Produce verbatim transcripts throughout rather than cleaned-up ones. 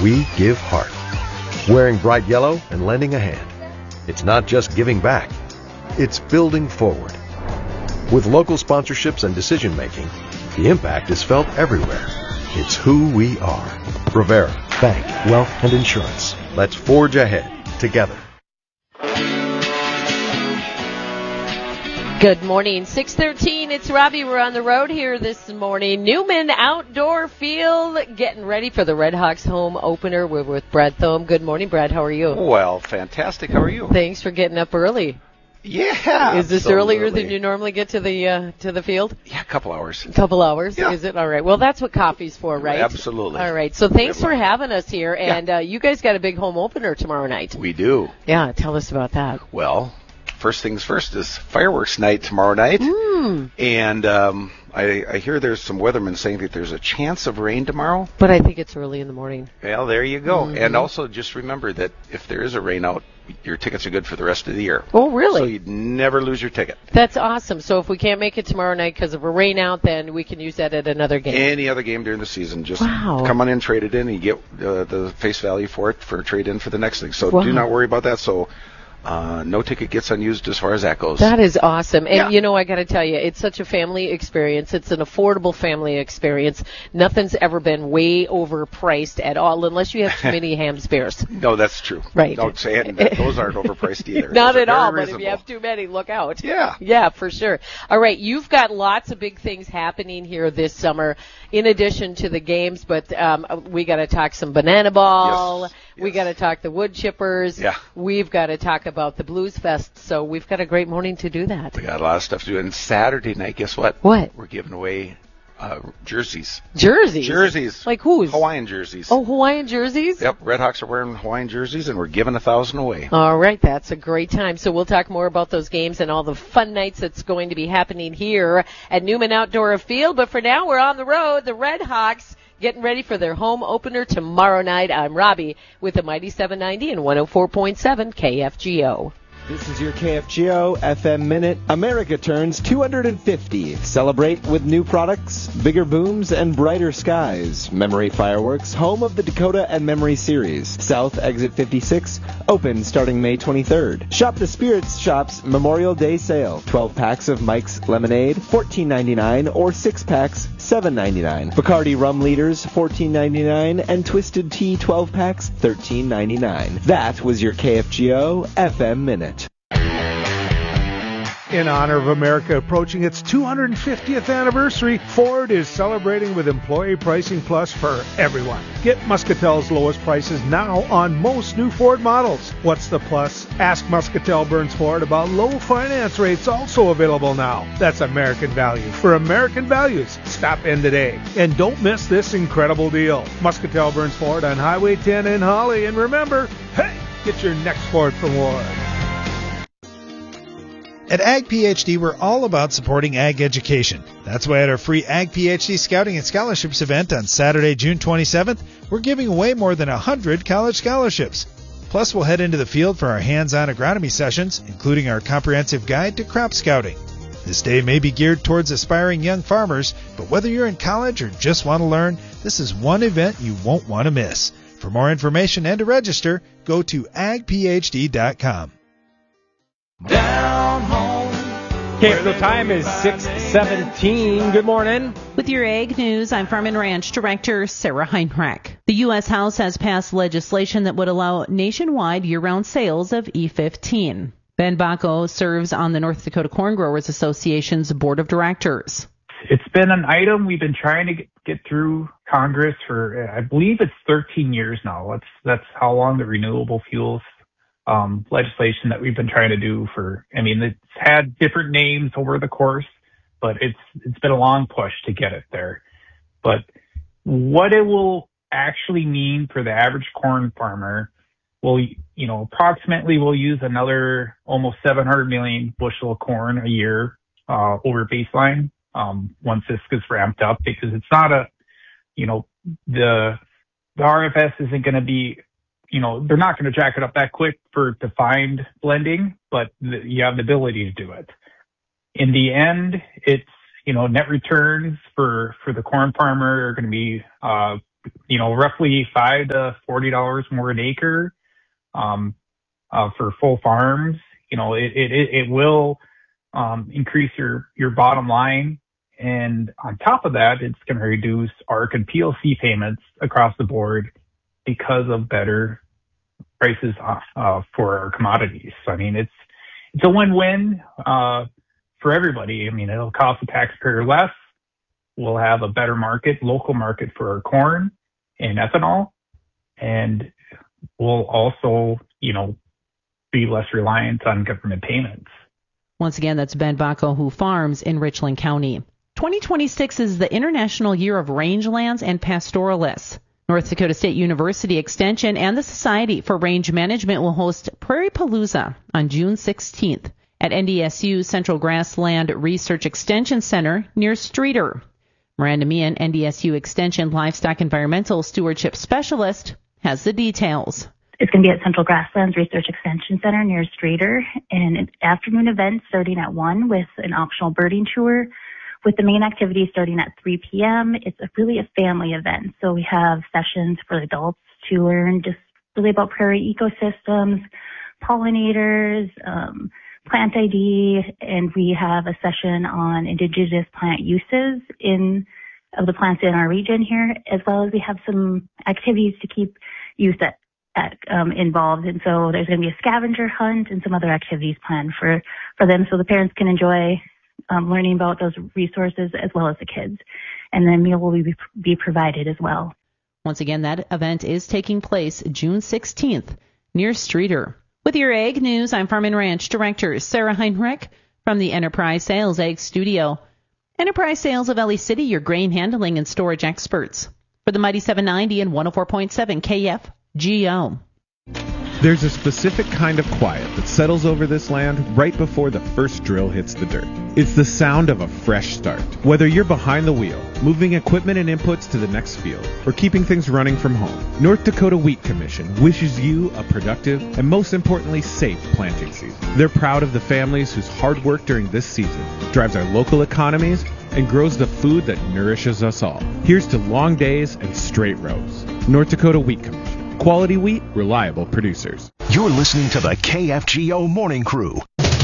we give heart. Wearing bright yellow and lending a hand. It's not just giving back. It's building forward. With local sponsorships and decision-making, the impact is felt everywhere. It's who we are. Rivera, Bank, Wealth, and Insurance. Let's forge ahead together. Good morning. six thirteen, it's Robbie. We're on the road here this morning. Newman Outdoor Field, getting ready for the Red Hawks home opener. We're with Brad Thome. Good morning, Brad. How are you? Well, fantastic. How are you? Thanks for getting up early. Yeah. Is this absolutely. earlier than you normally get to the uh, to the field? Yeah, a couple hours. A couple hours? Yeah. Is it? All right. Well, that's what coffee's for, right? Absolutely. All right. So thanks Good for luck. having us here. And Yeah. uh, you guys got a big home opener tomorrow night. We do. Yeah. Tell us about that. Well, first things first is fireworks night tomorrow night. Mm. And um, I, I hear there's some weathermen saying that there's a chance of rain tomorrow. But I think it's early in the morning. Well, there you go. Mm-hmm. And also just remember that if there is a rain out, your tickets are good for the rest of the year. Oh, really? So you'd never lose your ticket. That's awesome. So if we can't make it tomorrow night because of a rain out, then we can use that at another game. Any other game during the season, just Wow. come on in, trade it in, and you get uh, the face value for it for trade in for the next thing. So Wow. do not worry about that. So uh, no ticket gets unused as far as that goes. That is awesome. And, Yeah. you know, I got to tell you, it's such a family experience. It's an affordable family experience. Nothing's ever been way overpriced at all, unless you have too many Hams Bears. No, that's true. Right. Don't say it. Those aren't overpriced either. Not Those are at all, very but if you reasonable. have too many, look out. Yeah. Yeah, for sure. All right, you've got lots of big things happening here this summer, in addition to the games, but um, we got to talk some banana ball. Yes. We Yes. got to talk the wood chippers. Yeah. We've got to talk about the Blues Fest, so we've got a great morning to do that. We got a lot of stuff to do. And Saturday night, guess what? What? We're giving away uh, jerseys. Jerseys? Jerseys. Like whose? Hawaiian jerseys. Oh, Hawaiian jerseys? Yep, Red Hawks are wearing Hawaiian jerseys, and we're giving a thousand away. All right, that's a great time. So we'll talk more about those games and all the fun nights that's going to be happening here at Newman Outdoor Field. But for now, we're on the road. The Red Hawks getting ready for their home opener tomorrow night. I'm Robbie with the Mighty seven ninety and one oh four point seven K F G O. This is your K F G O F M Minute. America turns two hundred fifty. Celebrate with new products, bigger booms, and brighter skies. Memory Fireworks, home of the Dakota and Memory series. South Exit fifty-six, open starting May twenty-third. Shop the Spirits Shop's Memorial Day sale. twelve packs of Mike's Lemonade, fourteen ninety-nine, or six packs, seven ninety-nine. Bacardi Rum Liters, fourteen ninety-nine, and Twisted Tea twelve packs, thirteen ninety-nine. That was your K F G O F M Minute. In honor of America approaching its two hundred fiftieth anniversary, Ford is celebrating with Employee Pricing Plus for everyone. Get Muscatel's lowest prices now on most new Ford models. What's the plus? Ask Muscatel Burns Ford about low finance rates, also available now. That's American value for American values. Stop in today. And don't miss this incredible deal. Muscatel Burns Ford on Highway ten in Holly. And remember, hey, get your next Ford from Ward. At Ag PhD, we're all about supporting ag education. That's why at our free Ag PhD Scouting and Scholarships event on Saturday, June twenty-seventh, we're giving away more than one hundred college scholarships. Plus, we'll head into the field for our hands-on agronomy sessions, including our comprehensive guide to crop scouting. This day may be geared towards aspiring young farmers, but whether you're in college or just want to learn, this is one event you won't want to miss. For more information and to register, go to ag p h d dot com. Down home. K F C time is six seventeen. Good morning. With your Ag News, I'm Farm and Ranch Director Sarah Heinrich. The U S. House has passed legislation that would allow nationwide year-round sales of E fifteen. Ben Bacco serves on the North Dakota Corn Growers Association's Board of Directors. It's been an item we've been trying to get, get through Congress for, I believe it's thirteen years now. That's, that's how long the renewable fuels um, legislation that we've been trying to do for, I mean, it's had different names over the course, but it's, it's been a long push to get it there. But what it will actually mean for the average corn farmer, will, you know, approximately we'll use another almost seven hundred million bushel of corn a year, uh, over baseline, um, once this gets ramped up, because it's not a, you know, the, the R F S isn't going to be, you know, they're not going to jack it up that quick for defined blending, but the, you have the ability to do it. In the end, it's, you know, net returns for, for the corn farmer are going to be, uh, you know, roughly five to forty dollars more an acre um, uh, for full farms. You know, it it it will um, increase your your bottom line, and on top of that, it's going to reduce A R C and P L C payments across the board because of better prices uh, for our commodities. So, I mean, it's it's a win-win uh, for everybody. I mean, it'll cost the taxpayer less. We'll have a better market, local market for our corn and ethanol, and we'll also, you know, be less reliant on government payments. Once again, that's Ben Bacco, who farms in Richland County. twenty twenty-six is the International Year of Rangelands and Pastoralists. North Dakota State University Extension and the Society for Range Management will host Prairie Palooza on June sixteenth at N D S U Central Grassland Research Extension Center near Streeter. Miranda Meehan, N D S U Extension Livestock Environmental Stewardship Specialist, has the details. It's going to be at Central Grasslands Research Extension Center near Streeter, and an afternoon event starting at one with an optional birding tour, with the main activity starting at three p.m. It's a really a family event, so we have sessions for adults to learn just really about prairie ecosystems, pollinators, um, plant I D, and we have a session on indigenous plant uses in of the plants in our region here, as well as we have some activities to keep youth at, at, um, involved. And so there's going to be a scavenger hunt and some other activities planned for, for them so the parents can enjoy um, learning about those resources as well as the kids. And then meal will be, be provided as well. Once again, that event is taking place June sixteenth near Streeter. With your Ag News, I'm Farm and Ranch Director Sarah Heinrich from the Enterprise Sales Ag Studio. Enterprise Sales of Ely City, your grain handling and storage experts. For the Mighty seven ninety and one oh four point seven K F G O. There's a specific kind of quiet that settles over this land right before the first drill hits the dirt. It's the sound of a fresh start. Whether you're behind the wheel, moving equipment and inputs to the next field, or keeping things running from home, North Dakota Wheat Commission wishes you a productive and most importantly safe planting season. They're proud of the families whose hard work during this season drives our local economies and grows the food that nourishes us all. Here's to long days and straight rows. North Dakota Wheat Commission. Quality wheat, reliable producers. You're listening to the K F G O Morning Crew.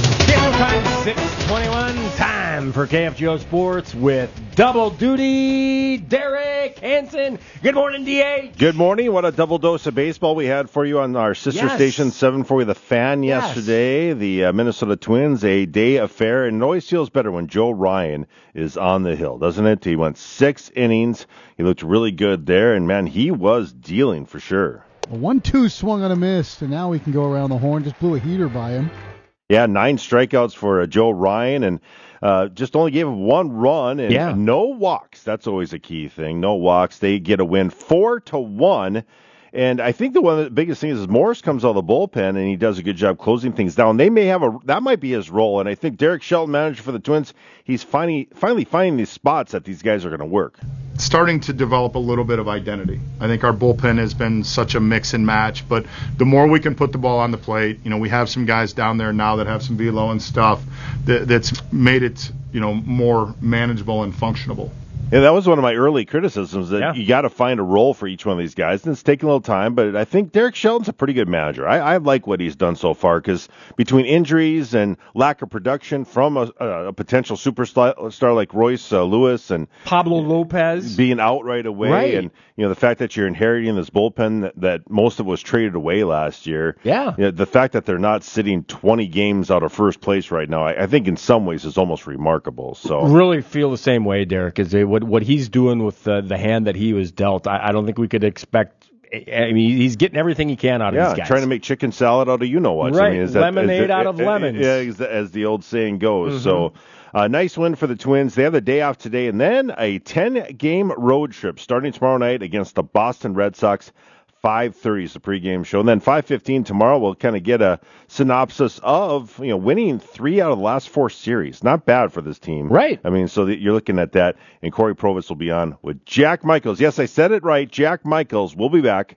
Time six twenty-one, time for K F G O Sports with double duty, Derek Hansen. Good morning, D A. Good morning. What a double dose of baseball we had for you on our sister yes. station, seven forty The Fan, yes. yesterday. The uh, Minnesota Twins, a day affair, and it always feels better when Joe Ryan is on the hill, doesn't it? He went six innings. He looked really good there, and, man, he was dealing for sure. A one two swung on a miss, and now we can go around the horn. Just blew a heater by him. Yeah, nine strikeouts for uh, Joe Ryan, and uh, just only gave him one run and yeah. no walks. That's always a key thing. No walks. They get a win four to one. And I think the one of the biggest things is Morris comes out of the bullpen and he does a good job closing things down. They may have a that might be his role. And I think Derek Shelton, manager for the Twins, he's finally finally finding these spots that these guys are going to work. Starting to develop a little bit of identity. I think our bullpen has been such a mix and match, but the more we can put the ball on the plate, you know, we have some guys down there now that have some velo and stuff that, that's made it, you know, more manageable and functionable. Yeah, that was one of my early criticisms, that yeah. you got to find a role for each one of these guys. And it's taking a little time, but I think Derek Shelton's a pretty good manager. I, I like what he's done so far because between injuries and lack of production from a, a potential superstar like Royce uh, Lewis and Pablo Lopez being out right away, right. and you know the fact that you're inheriting this bullpen that, that most of it was traded away last year. Yeah, you know, the fact that they're not sitting twenty games out of first place right now, I, I think in some ways is almost remarkable. So really feel the same way, Derek, is what what he's doing with the, the hand that he was dealt. I, I don't think we could expect. I mean, he's getting everything he can out of yeah, these guys. Trying to make chicken salad out of you know what. Right, I mean, is that, lemonade is that, out of uh, lemons. Yeah, as the, as the old saying goes. Mm-hmm. So, uh, nice win for the Twins. They have the day off today, and then a ten-game road trip starting tomorrow night against the Boston Red Sox. five thirty is the pregame show. And then five fifteen tomorrow, we'll kind of get a synopsis of, you know, winning three out of the last four series. Not bad for this team. Right. I mean, so that you're looking at that. And Corey Provitz will be on with Jack Michaels. Yes, I said it right. Jack Michaels will be back.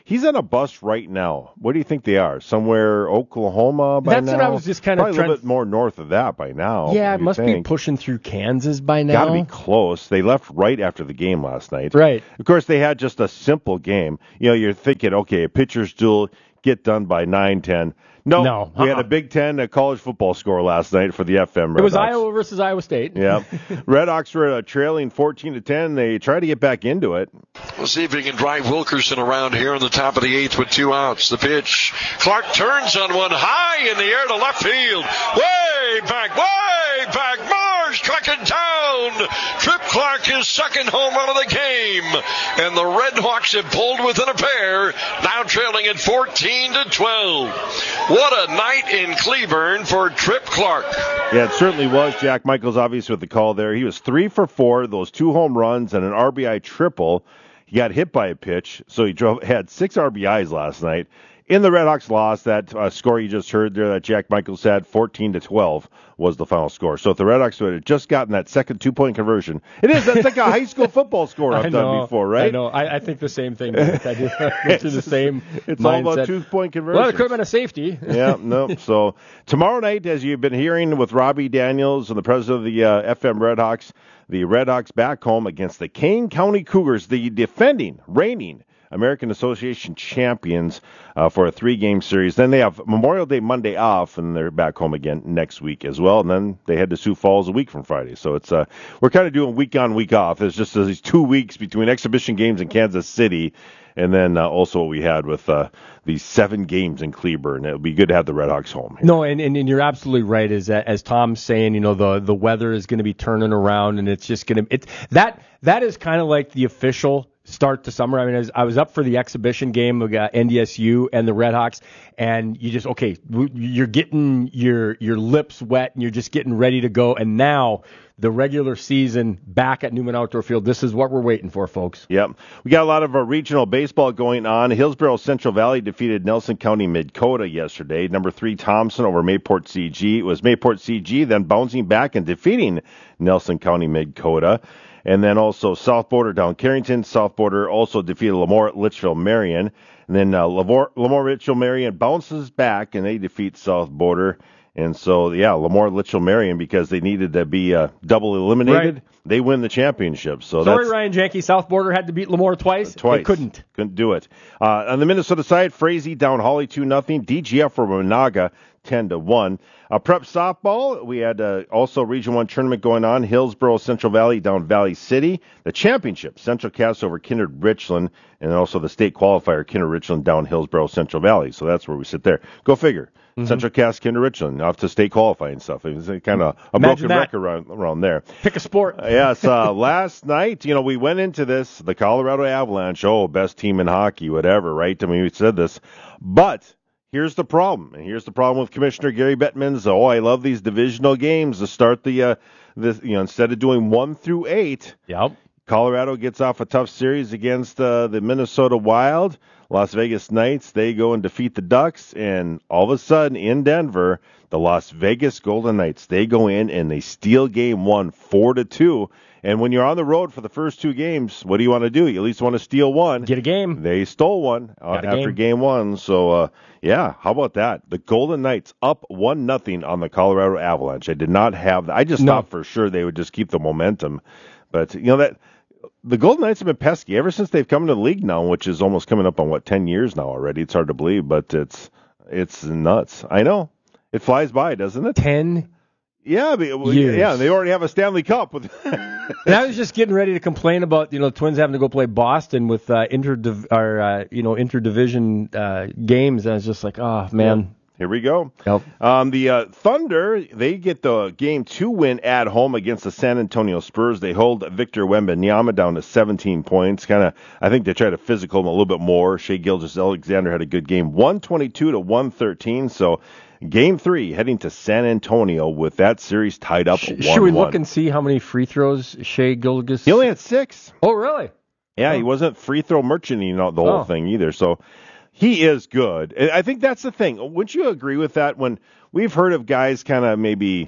He's on a bus right now. What do you think they are? Somewhere Oklahoma by That's now? what I was just kind of Probably a trying little bit more north of that by now. Yeah, it must think. be pushing through Kansas by now. Got to be close. They left right after the game last night. Right. Of course, they had just a simple game. You know, you're thinking, okay, a pitcher's duel, get done by nine ten. No, No, we had uh-uh. a Big Ten uh, college football score last night for the F M Red It was Hawks. Iowa versus Iowa State. Yeah. Red Hawks were uh, trailing fourteen to ten. They try to get back into it. We'll see if he can drive Wilkerson around here in the top of the eighth with two outs. The pitch. Clark turns on one high in the air to left field. Way back, way back. Mars trucking down. Trip Clark, his second home run of the game. And the Red Hawks have pulled within a pair, now trailing at fourteen to twelve. What a night in Cleburne for Trip Clark. Yeah, it certainly was. Jack Michaels obviously with the call there. He was three for four, those two home runs and an R B I triple. He got hit by a pitch, so he drove had six R B Is last night. In the Red Hawks loss, that uh, score you just heard there that Jack Michaels had, fourteen to twelve was the final score. So if the Red Hawks had just gotten that second two-point conversion, it is, that's like a high school football score I've I know, done before, right? I know. I, I think the same thing. Nick. I do. I do the same It's mindset. all about two-point conversion. Well, it could have been a safety. Yeah, no. So tomorrow night, as you've been hearing with Robbie Daniels and the president of the uh, F M Red Hawks, the Red Hawks back home against the Kane County Cougars, the defending, reigning American Association champions uh, for a three-game series. Then they have Memorial Day Monday off, and they're back home again next week as well. And then they head to Sioux Falls a week from Friday. So it's uh, we're kind of doing week on, week off. It's just these two weeks between exhibition games in Kansas City, and then uh, also what we had with uh, these seven games in Cleburne. It would be good to have the Red Hawks home here. No, and, and, and you're absolutely right. Is that, as Tom's saying, you know, the the weather is going to be turning around, and it's just going to it's that that is kind of like the official start to summer. I mean, I was, I was up for the exhibition game of uh, N D S U and the Red Hawks, and you just okay, you're getting your your lips wet, and you're just getting ready to go. And now the regular season back at Newman Outdoor Field. This is what we're waiting for, folks. Yep. We got a lot of our regional baseball going on. Hillsborough Central Valley defeated Nelson County Mid-Coda yesterday. Number three, Thompson over Mayport C G. It was Mayport C G then bouncing back and defeating Nelson County Mid-Coda. And then also South Border down Carrington. South Border also defeated Lemoore Litchfield Marion. And then uh, Lemoore, Lemoore Litchfield Marion bounces back and they defeat South Border. And so, yeah, Lemoore Litchfield Marion, because they needed to be uh, double eliminated, Right. they win the championship. So Sorry, that's Ryan Janke. South Border had to beat Lemoore twice. twice. They couldn't. Couldn't do it. Uh, on the Minnesota side, Frazee down Holly two nothing. D G F for Monaga ten to one. Uh, prep softball, we had uh, also Region one tournament going on. Hillsborough Central Valley down Valley City. The championship, Central Cass over Kindred Richland, and also the state qualifier, Kindred Richland down Hillsborough Central Valley. So that's where we sit there. Go figure. Mm-hmm. Central Cass, Kindred Richland, off to state qualifying stuff. It's kind of a Imagine broken that. record around, around there. Pick a sport. Uh, yes, uh, last night, you know, we went into this, the Colorado Avalanche, oh, best team in hockey, whatever, right? I mean, we said this. But here's the problem, and here's the problem with Commissioner Gary Bettman's, oh, I love these divisional games to start the, uh, this, you know, instead of doing one through eight. Yep. Colorado gets off a tough series against uh, the Minnesota Wild. Las Vegas Knights, they go and defeat the Ducks, and all of a sudden in Denver, the Las Vegas Golden Knights, they go in and they steal game one, four to two. And when you're on the road for the first two games, what do you want to do? You at least want to steal one. Get a game. They stole one uh, a after game. game one. So, uh, yeah, how about that? The Golden Knights up one nothing on the Colorado Avalanche. I did not have that. I just No. thought for sure they would just keep the momentum. But, you know, that the Golden Knights have been pesky ever since they've come into the league now, which is almost coming up on, what, ten years now already. It's hard to believe, but it's it's nuts. I know. It flies by, doesn't it? Ten Yeah, but, years. yeah, they already have a Stanley Cup. With And I was just getting ready to complain about, you know, the Twins having to go play Boston with uh, inter or uh, you know interdivision uh, games. And I was just like, oh man. Here we go. Yep. Um, the uh, Thunder, they get the game two win at home against the San Antonio Spurs. They hold Victor Wembanyama down to seventeen points. Kind of, I think they try to physical him a little bit more. Shea Gilgeous-Alexander had a good game, one twenty-two to one thirteen. So game three heading to San Antonio with that series tied up one one. Should we look and see how many free throws Shea Gilgeous? He only had six. Oh, really? Yeah, Oh. he wasn't free throw merchanting, you know, the whole Oh. thing either. So he is good. And I think that's the thing. Wouldn't you agree with that? When we've heard of guys kind of maybe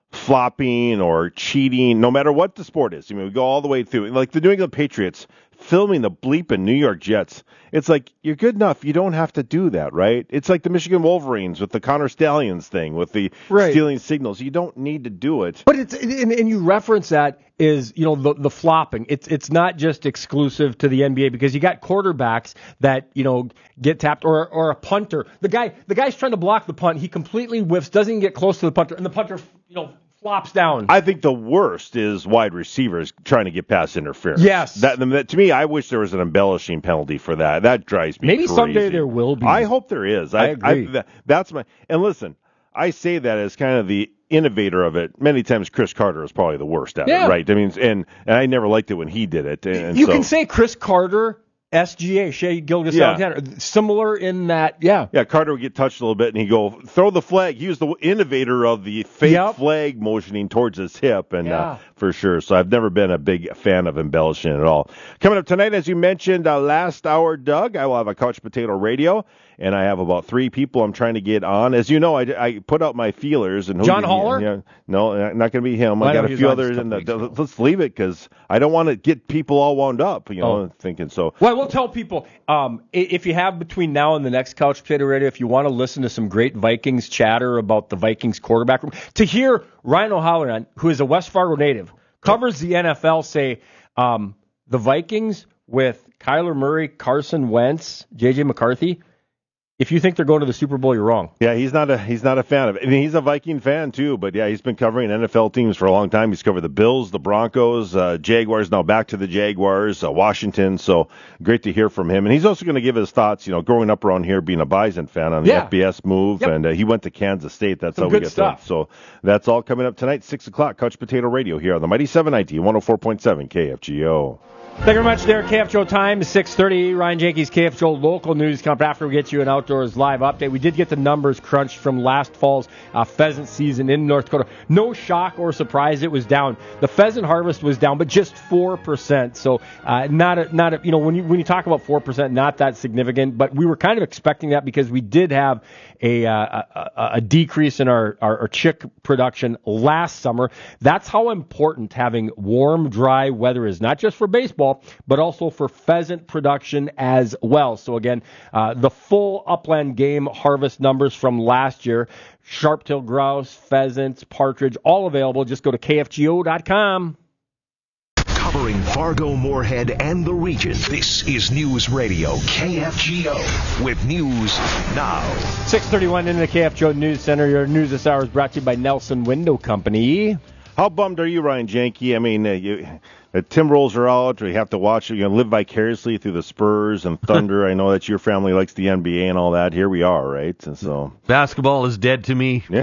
flopping or cheating, no matter what the sport is. I mean, we go all the way through. Like the New England Patriots filming the bleeping New York Jets. It's like, you're good enough. You don't have to do that, right? It's like the Michigan Wolverines with the Connor Stallions thing, with the Right. stealing signals. You don't need to do it. But it's and, and you reference that is, you know, the the flopping. It's it's not just exclusive to the N B A, because you got quarterbacks that, you know, get tapped, or or a punter. The guy the guy's trying to block the punt. He completely whiffs, doesn't even get close to the punter, and the punter, you know, flops down. I think the worst is wide receivers trying to get past interference. Yes. That, that to me, I wish there was an embellishing penalty for that. That drives me Maybe crazy. someday there will be. I hope there is. I agree. I, that, that's my. And listen, I say that as kind of the innovator of it. Many times, Chris Carter is probably the worst at Yeah. it, right? I mean, and and I never liked it when he did it. And, and you so, can say Chris Carter, S G A, Shea Gilgeous-Alexander, Yeah. similar in that, yeah. Yeah, Carter would get touched a little bit, and he'd go, throw the flag. He was the innovator of the fake Yep. flag motioning towards his hip, and Yeah. uh, for sure. So I've never been a big fan of embellishing at all. Coming up tonight, as you mentioned, uh, last hour, Doug, I will have a Couch Potato Radio, and I have about three people I'm trying to get on. As you know, I, I put out my feelers. And who John did- Haller? Yeah, no, not going to be him. Why I got don't a he few was on others just a in the. couple weeks ago? Let's leave it, because I don't want to get people all wound up, you know, Oh. thinking so. Well, I will tell people, um, i- if you have between now and the next Couch Potato Radio, if you want to listen to some great Vikings chatter about the Vikings quarterback room, to hear Ryan O'Halloran, who is a West Fargo native, covers the N F L, say um, the Vikings with Kyler Murray, Carson Wentz, J J McCarthy, if you think they're going to the Super Bowl, you're wrong. Yeah, he's not a he's not a fan of it. I mean, he's a Viking fan too, but yeah, he's been covering N F L teams for a long time. He's covered the Bills, the Broncos, uh, Jaguars. Now back to the Jaguars, uh, Washington. So great to hear from him. And he's also going to give his thoughts. You know, growing up around here, being a Bison fan on the Yeah. F B S move, Yep. and uh, he went to Kansas State. That's Some how we good get stuff. to. So that's all coming up tonight, six o'clock. Couch Potato Radio here on the Mighty seven ninety, one oh four point seven K F G O. Thank you very much there. K F G O time is six thirty. Ryan Jenkins, K F G O local news coming up after we get you an outdoors live update. We did get the numbers crunched from last fall's uh, pheasant season in North Dakota. No shock or surprise, it was down. The pheasant harvest was down, but just four percent. So uh, not a, not a, you know, when you when you talk about four percent, not that significant, but we were kind of expecting that because we did have a uh, a, a decrease in our, our, our chick production last summer. That's how important having warm, dry weather is, not just for baseball, but also for pheasant production as well. So again, uh, the full upland game harvest numbers from last year, sharp-tailed grouse, pheasants, partridge, all available. Just go to K F G O dot com. Covering Fargo, Moorhead, and the region, this is News Radio K F G O with news now. six thirty-one into the K F G O News Center. Your news this hour is brought to you by Nelson Window Company. How bummed are you, Ryan Janke? I mean, uh, you, the Timberwolves are out. We have to watch. You're going to live vicariously through the Spurs and Thunder. I know that your family likes the N B A and all that. Here we are, right? And so basketball is dead to me. Yeah.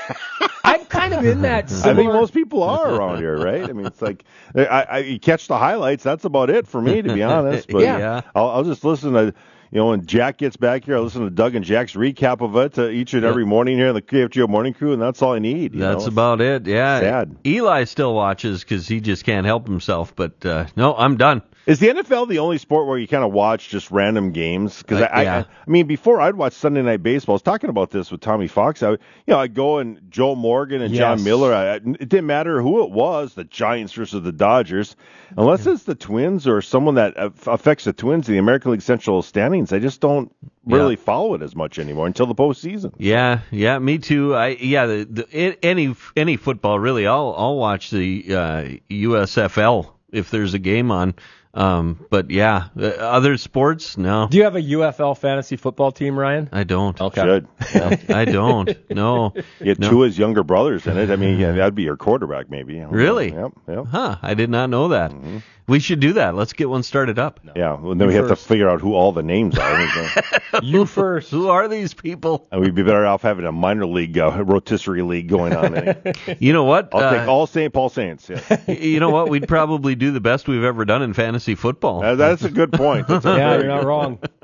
I'm kind of in that. I think most people are around here, right? I mean, it's like I, I, you catch the highlights. That's about it for me, to be honest. But Yeah. I'll, I'll just listen to. You know, when Jack gets back here, I listen to Doug and Jack's recap of it uh, each and every morning here in the K F G O Morning Crew, and that's all I need. You That's know? about it. Yeah. Sad. Eli still watches because he just can't help himself. But uh, no, I'm done. Is the N F L the only sport where you kind of watch just random games? Because Uh, I, yeah. I, I mean, before I'd watch Sunday Night Baseball. I was talking about this with Tommy Fox. I, you know, I'd go and Joe Morgan and John Yes. Miller. I, it didn't matter who it was, the Giants versus the Dodgers, unless it's the Twins or someone that aff- affects the Twins in the American League Central standings. I just don't really Yeah. follow it as much anymore until the postseason. Yeah, yeah, me too. I yeah, the, the, any any football really. I'll I'll watch the uh, U S F L if there's a game on. Um, but yeah, uh, other sports, no. Do you have a U F L fantasy football team, Ryan? I don't. Okay. Should. I don't. No. You had No. two of his younger brothers in it. I mean, yeah, that'd be your quarterback, maybe. Really? Yep. Yep. Huh? I did not know that. Mm-hmm. We should do that. Let's get one started up. Yeah. Well, then we You have first. to figure out who all the names are. You first. Who are these people? And we'd be better off having a minor league, uh, rotisserie league going on. Eh? You know what? I'll Uh, take all Saint Paul Saints. Yeah. you know what? We'd probably do the best we've ever done in fantasy football. Uh, that's a good point. That's a Yeah, very you're not good- wrong.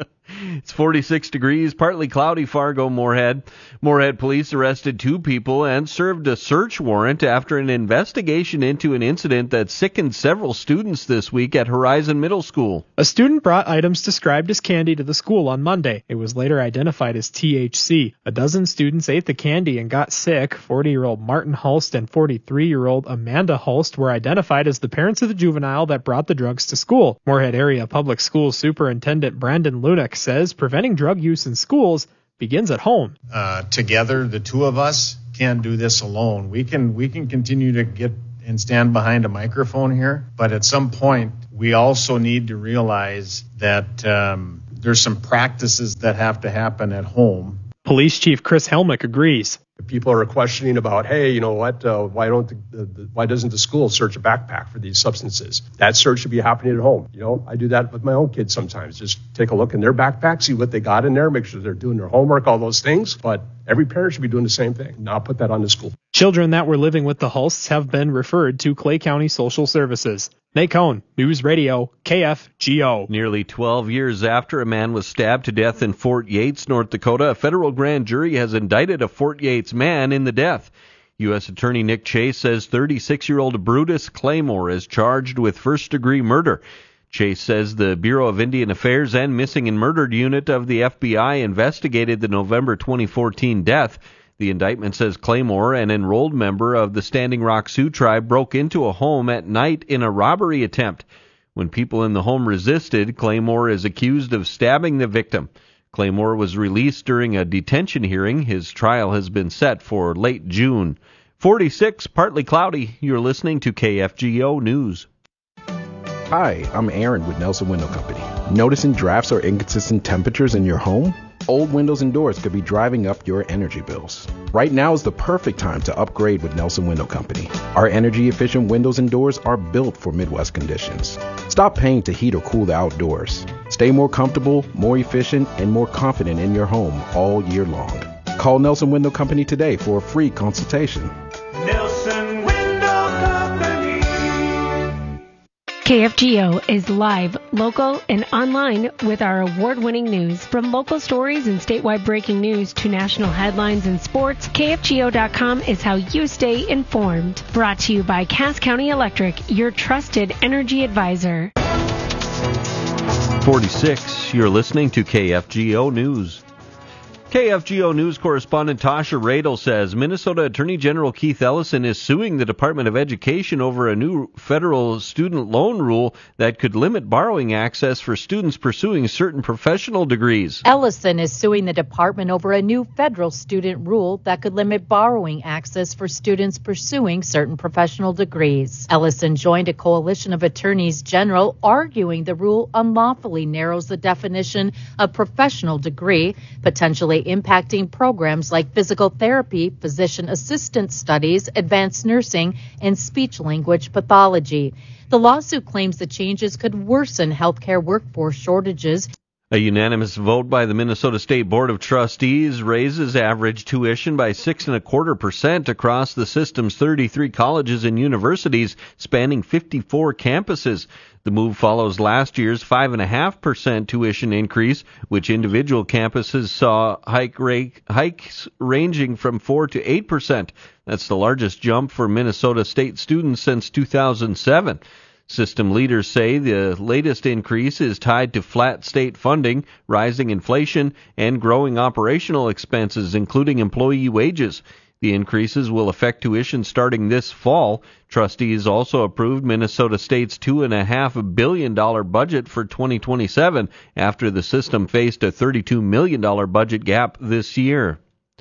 It's forty-six degrees, partly cloudy, Fargo, Moorhead. Moorhead police arrested two people and served a search warrant after an investigation into an incident that sickened several students this week at Horizon Middle School. A student brought items described as candy to the school on Monday. It was later identified as T H C. A dozen students ate the candy and got sick. forty-year-old Martin Hulst and forty-three-year-old Amanda Hulst were identified as the parents of the juvenile that brought the drugs to school. Moorhead Area Public Schools Superintendent Brandon Lunick says preventing drug use in schools begins at home. Uh, together, the two of us can't do this alone. We can we can continue to get and stand behind a microphone here, but at some point, we also need to realize that um, there's some practices that have to happen at home. Police Chief Chris Helmick agrees. People are questioning about, hey, you know what, uh, why don't the, the, the, why doesn't the school search a backpack for these substances? That search should be happening at home. You know, I do that with my own kids sometimes. Just take a look in their backpack, see what they got in there, make sure they're doing their homework, all those things. But every parent should be doing the same thing, not put that on the school. Children that were living with the Hulsts have been referred to Clay County Social Services. Nate Cohn, News Radio, K F G O. Nearly twelve years after a man was stabbed to death in Fort Yates, North Dakota, a federal grand jury has indicted a Fort Yates man in the death. U S Attorney Nick Chase says thirty-six-year-old Brutus Claymore is charged with first-degree murder. Chase says the Bureau of Indian Affairs and Missing and Murdered Unit of the F B I investigated the November twenty fourteen death. The indictment says Claymore, an enrolled member of the Standing Rock Sioux tribe, broke into a home at night in a robbery attempt. When people in the home resisted, Claymore is accused of stabbing the victim. Claymore was released during a detention hearing. His trial has been set for late June. forty-six, partly cloudy. You're listening to K F G O News. Hi, I'm Aaron with Nelson Window Company. Noticing drafts or inconsistent temperatures in your home? Old windows and doors could be driving up your energy bills. Right now is the perfect time to upgrade with Nelson Window Company. Our energy-efficient windows and doors are built for Midwest conditions. Stop paying to heat or cool the outdoors. Stay more comfortable, more efficient, and more confident in your home all year long. Call Nelson Window Company today for a free consultation. Nelson Window Company. K F G O is live, local, and online with our award-winning news. From local stories and statewide breaking news to national headlines and sports, K F G O dot com is how you stay informed. Brought to you by Cass County Electric, your trusted energy advisor. forty-six, you're listening to K F G O News. K F G O News correspondent Tasha Radel says Minnesota Attorney General Keith Ellison is suing the Department of Education over a new federal student loan rule that could limit borrowing access for students pursuing certain professional degrees. Ellison is suing the department over a new federal student rule that could limit borrowing access for students pursuing certain professional degrees. Ellison joined a coalition of attorneys general arguing the rule unlawfully narrows the definition of professional degree, potentially impacting programs like physical therapy, physician assistant studies, advanced nursing, and speech-language pathology. The lawsuit claims the changes could worsen healthcare workforce shortages. A unanimous vote by the Minnesota State Board of Trustees raises average tuition by six and a quarter percent across the system's thirty-three colleges and universities spanning fifty-four campuses. The move follows last year's five and a half percent tuition increase, which individual campuses saw hike rate, hikes ranging from four to eight percent. That's the largest jump for Minnesota State students since two thousand seven. System leaders say the latest increase is tied to flat state funding, rising inflation, and growing operational expenses, including employee wages. The increases will affect tuition starting this fall. Trustees also approved Minnesota State's two point five billion dollars budget for twenty twenty-seven after the system faced a thirty-two million dollars budget gap this year.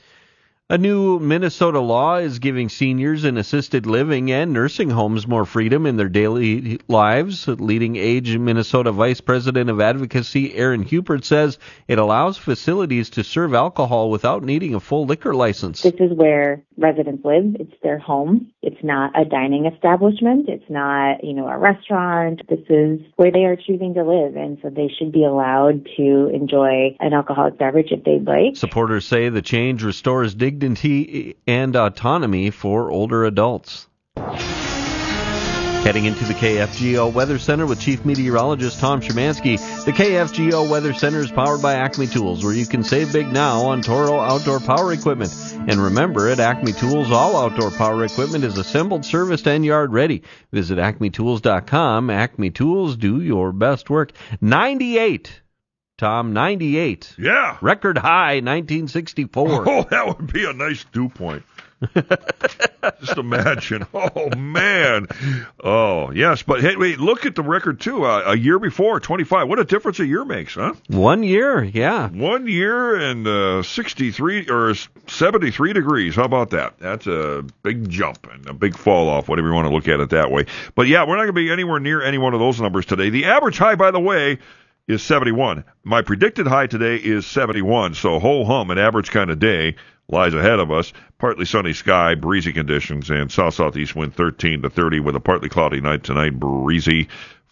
A new Minnesota law is giving seniors in assisted living and nursing homes more freedom in their daily lives. Leading Age Minnesota Vice President of Advocacy Aaron Hupert says it allows facilities to serve alcohol without needing a full liquor license. This is where residents live. It's their home. It's not a dining establishment. It's not, you know, a restaurant. This is where they are choosing to live, and so they should be allowed to enjoy an alcoholic beverage if they'd like. Supporters say the change restores dignity and autonomy for older adults. Heading into the K F G O Weather Center with Chief Meteorologist Tom Szymanski. The K F G O Weather Center is powered by Acme Tools, where you can save big now on Toro outdoor power equipment. And remember, at Acme Tools, all outdoor power equipment is assembled, serviced, and yard ready. Visit acme tools dot com. Acme Tools, do your best work. ninety-eight. Tom, ninety-eight. Yeah. Record high, nineteen sixty-four. Oh, that would be a nice dew point. Just imagine. Oh, man. Oh, yes. But, hey, wait, look at the record, too. Uh, a year before, twenty-five. What a difference a year makes, huh? One year, yeah. One year and uh, sixty-three or seventy-three degrees. How about that? That's a big jump and a big fall off, whatever you want to look at it that way. But, yeah, we're not going to be anywhere near any one of those numbers today. The average high, by the way, is seventy-one. My predicted high today is seventy-one. So, ho hum, an average kind of day lies ahead of us. Partly sunny sky, breezy conditions, and south-southeast wind thirteen to thirty with a partly cloudy night tonight, breezy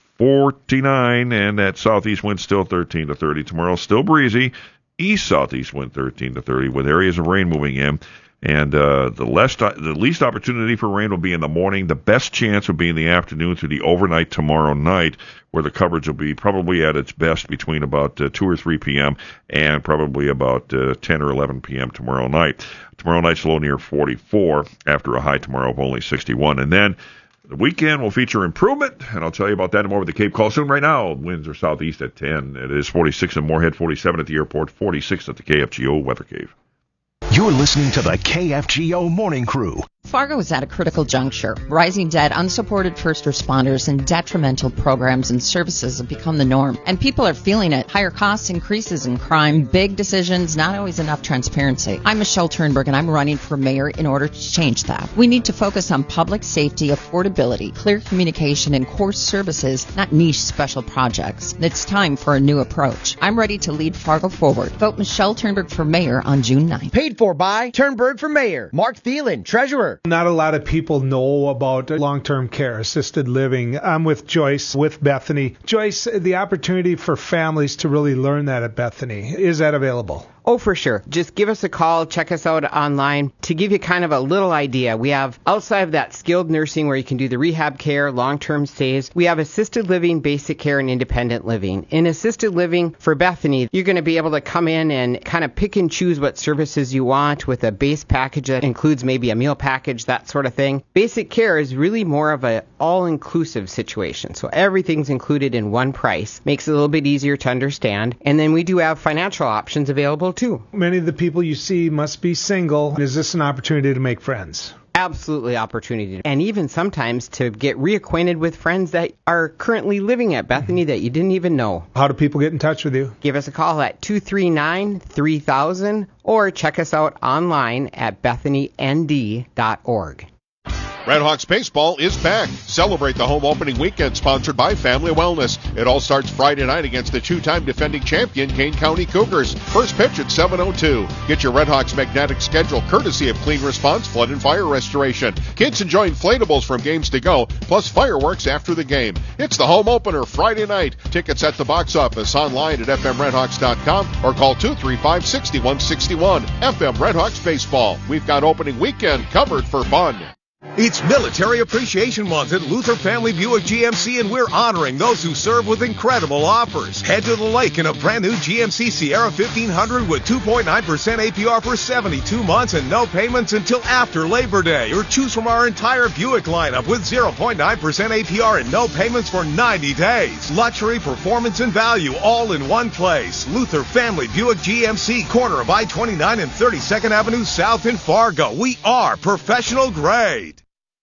forty-nine, and that southeast wind still thirteen to thirty. Tomorrow, still breezy, east-southeast wind thirteen to thirty with areas of rain moving in. And uh, the, less, the least opportunity for rain will be in the morning. The best chance will be in the afternoon through the overnight tomorrow night, where the coverage will be probably at its best between about uh, two or three p.m. and probably about uh, ten or eleven p.m. tomorrow night. Tomorrow night's low near forty-four after a high tomorrow of only sixty-one. And then the weekend will feature improvement, and I'll tell you about that more with the Cape Call soon. Right now, winds are southeast at ten. It is forty-six in Moorhead, forty-seven at the airport, forty-six at the K F G O Weather Cave. You're listening to the K F G O Morning Crew. Fargo is at a critical juncture. Rising debt, unsupported first responders, and detrimental programs and services have become the norm. And people are feeling it. Higher costs, increases in crime, big decisions, not always enough transparency. I'm Michelle Turnberg, and I'm running for mayor in order to change that. We need to focus on public safety, affordability, clear communication, and core services, not niche special projects. It's time for a new approach. I'm ready to lead Fargo forward. Vote Michelle Turnberg for mayor on June ninth. Paid for by Turnberg for mayor. Mark Thielen, treasurer. Not a lot of people know about long-term care, assisted living. I'm with Joyce, with Bethany. Joyce, the opportunity for families to really learn that at Bethany, is that available? Oh, for sure. Just give us a call. Check us out online. To give you kind of a little idea, we have outside of that skilled nursing where you can do the rehab care, long-term stays, we have assisted living, basic care, and independent living. In assisted living for Bethany, you're going to be able to come in and kind of pick and choose what services you want with a base package that includes maybe a meal package, that sort of thing. Basic care is really more of an all-inclusive situation. So everything's included in one price. Makes it a little bit easier to understand. And then we do have financial options available too. Many of the people you see must be single. Is this an opportunity to make friends? Absolutely opportunity. And even sometimes to get reacquainted with friends that are currently living at Bethany that you didn't even know. How do people get in touch with you? Give us a call at two three nine, three thousand or check us out online at bethany n d dot org. Redhawks baseball is back. Celebrate the home opening weekend sponsored by Family Wellness. It all starts Friday night against the two-time defending champion Kane County Cougars. First pitch at seven oh two. Get your Redhawks magnetic schedule courtesy of Clean Response Flood and Fire Restoration. Kids enjoy inflatables from games to go, plus fireworks after the game. It's the home opener Friday night. Tickets at the box office, online at f m redhawks dot com or call two three five, six one six one. F M Redhawks Baseball. We've got opening weekend covered for fun. It's Military Appreciation Month at Luther Family Buick G M C, and we're honoring those who serve with incredible offers. Head to the lake in a brand new G M C Sierra fifteen hundred with two point nine percent A P R for seventy-two months and no payments until after Labor Day. Or choose from our entire Buick lineup with zero point nine percent A P R and no payments for ninety days. Luxury, performance, and value all in one place. Luther Family Buick G M C, corner of I twenty-nine and thirty-second Avenue South in Fargo. We are professional grade.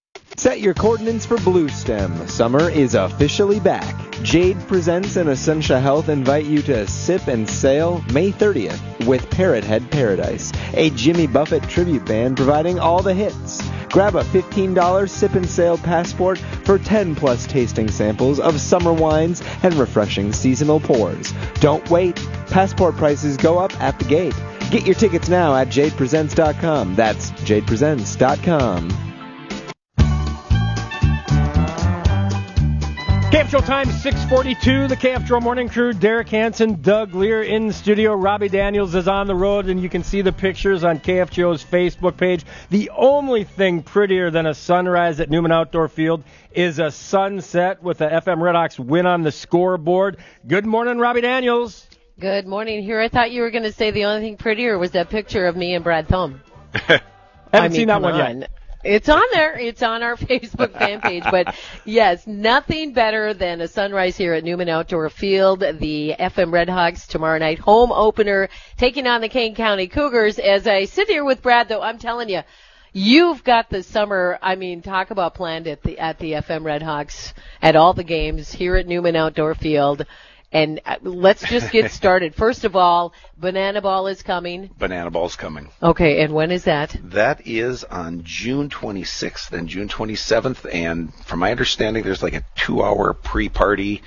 Set your coordinates for Blue Stem. Summer is officially back. Jade Presents and Essentia Health invite you to sip and sail May thirtieth with Parrot Head Paradise, a Jimmy Buffett tribute band providing all the hits. Grab a fifteen dollars sip and sail passport for ten plus tasting samples of summer wines and refreshing seasonal pours. Don't wait. Passport prices go up at the gate. Get your tickets now at jade presents dot com. That's jade presents dot com. K F Show time, six forty-two. The K F Show Morning Crew, Derek Hansen, Doug Lear in the studio. Robbie Daniels is on the road, and you can see the pictures on K F G O's Facebook page. The only thing prettier than a sunrise at Newman Outdoor Field is a sunset with the F M Redhawks win on the scoreboard. Good morning, Robbie Daniels. Good morning. Here, I thought you were going to say the only thing prettier was that picture of me and Brad Thumb. Haven't I mean, seen that one on. yet. It's on there. It's on our Facebook fan page. But, yes, nothing better than a sunrise here at Newman Outdoor Field. The F M Redhawks tomorrow night home opener taking on the Kane County Cougars. As I sit here with Brad, though, I'm telling you, you've got the summer, I mean, talk about planned at the, at the F M Redhawks at all the games here at Newman Outdoor Field. And let's just get started. First of all, Banana Ball is coming. Banana Ball's coming. Okay, and when is that? That is on June twenty-sixth and June twenty-seventh. And from my understanding, there's like a two-hour pre-party.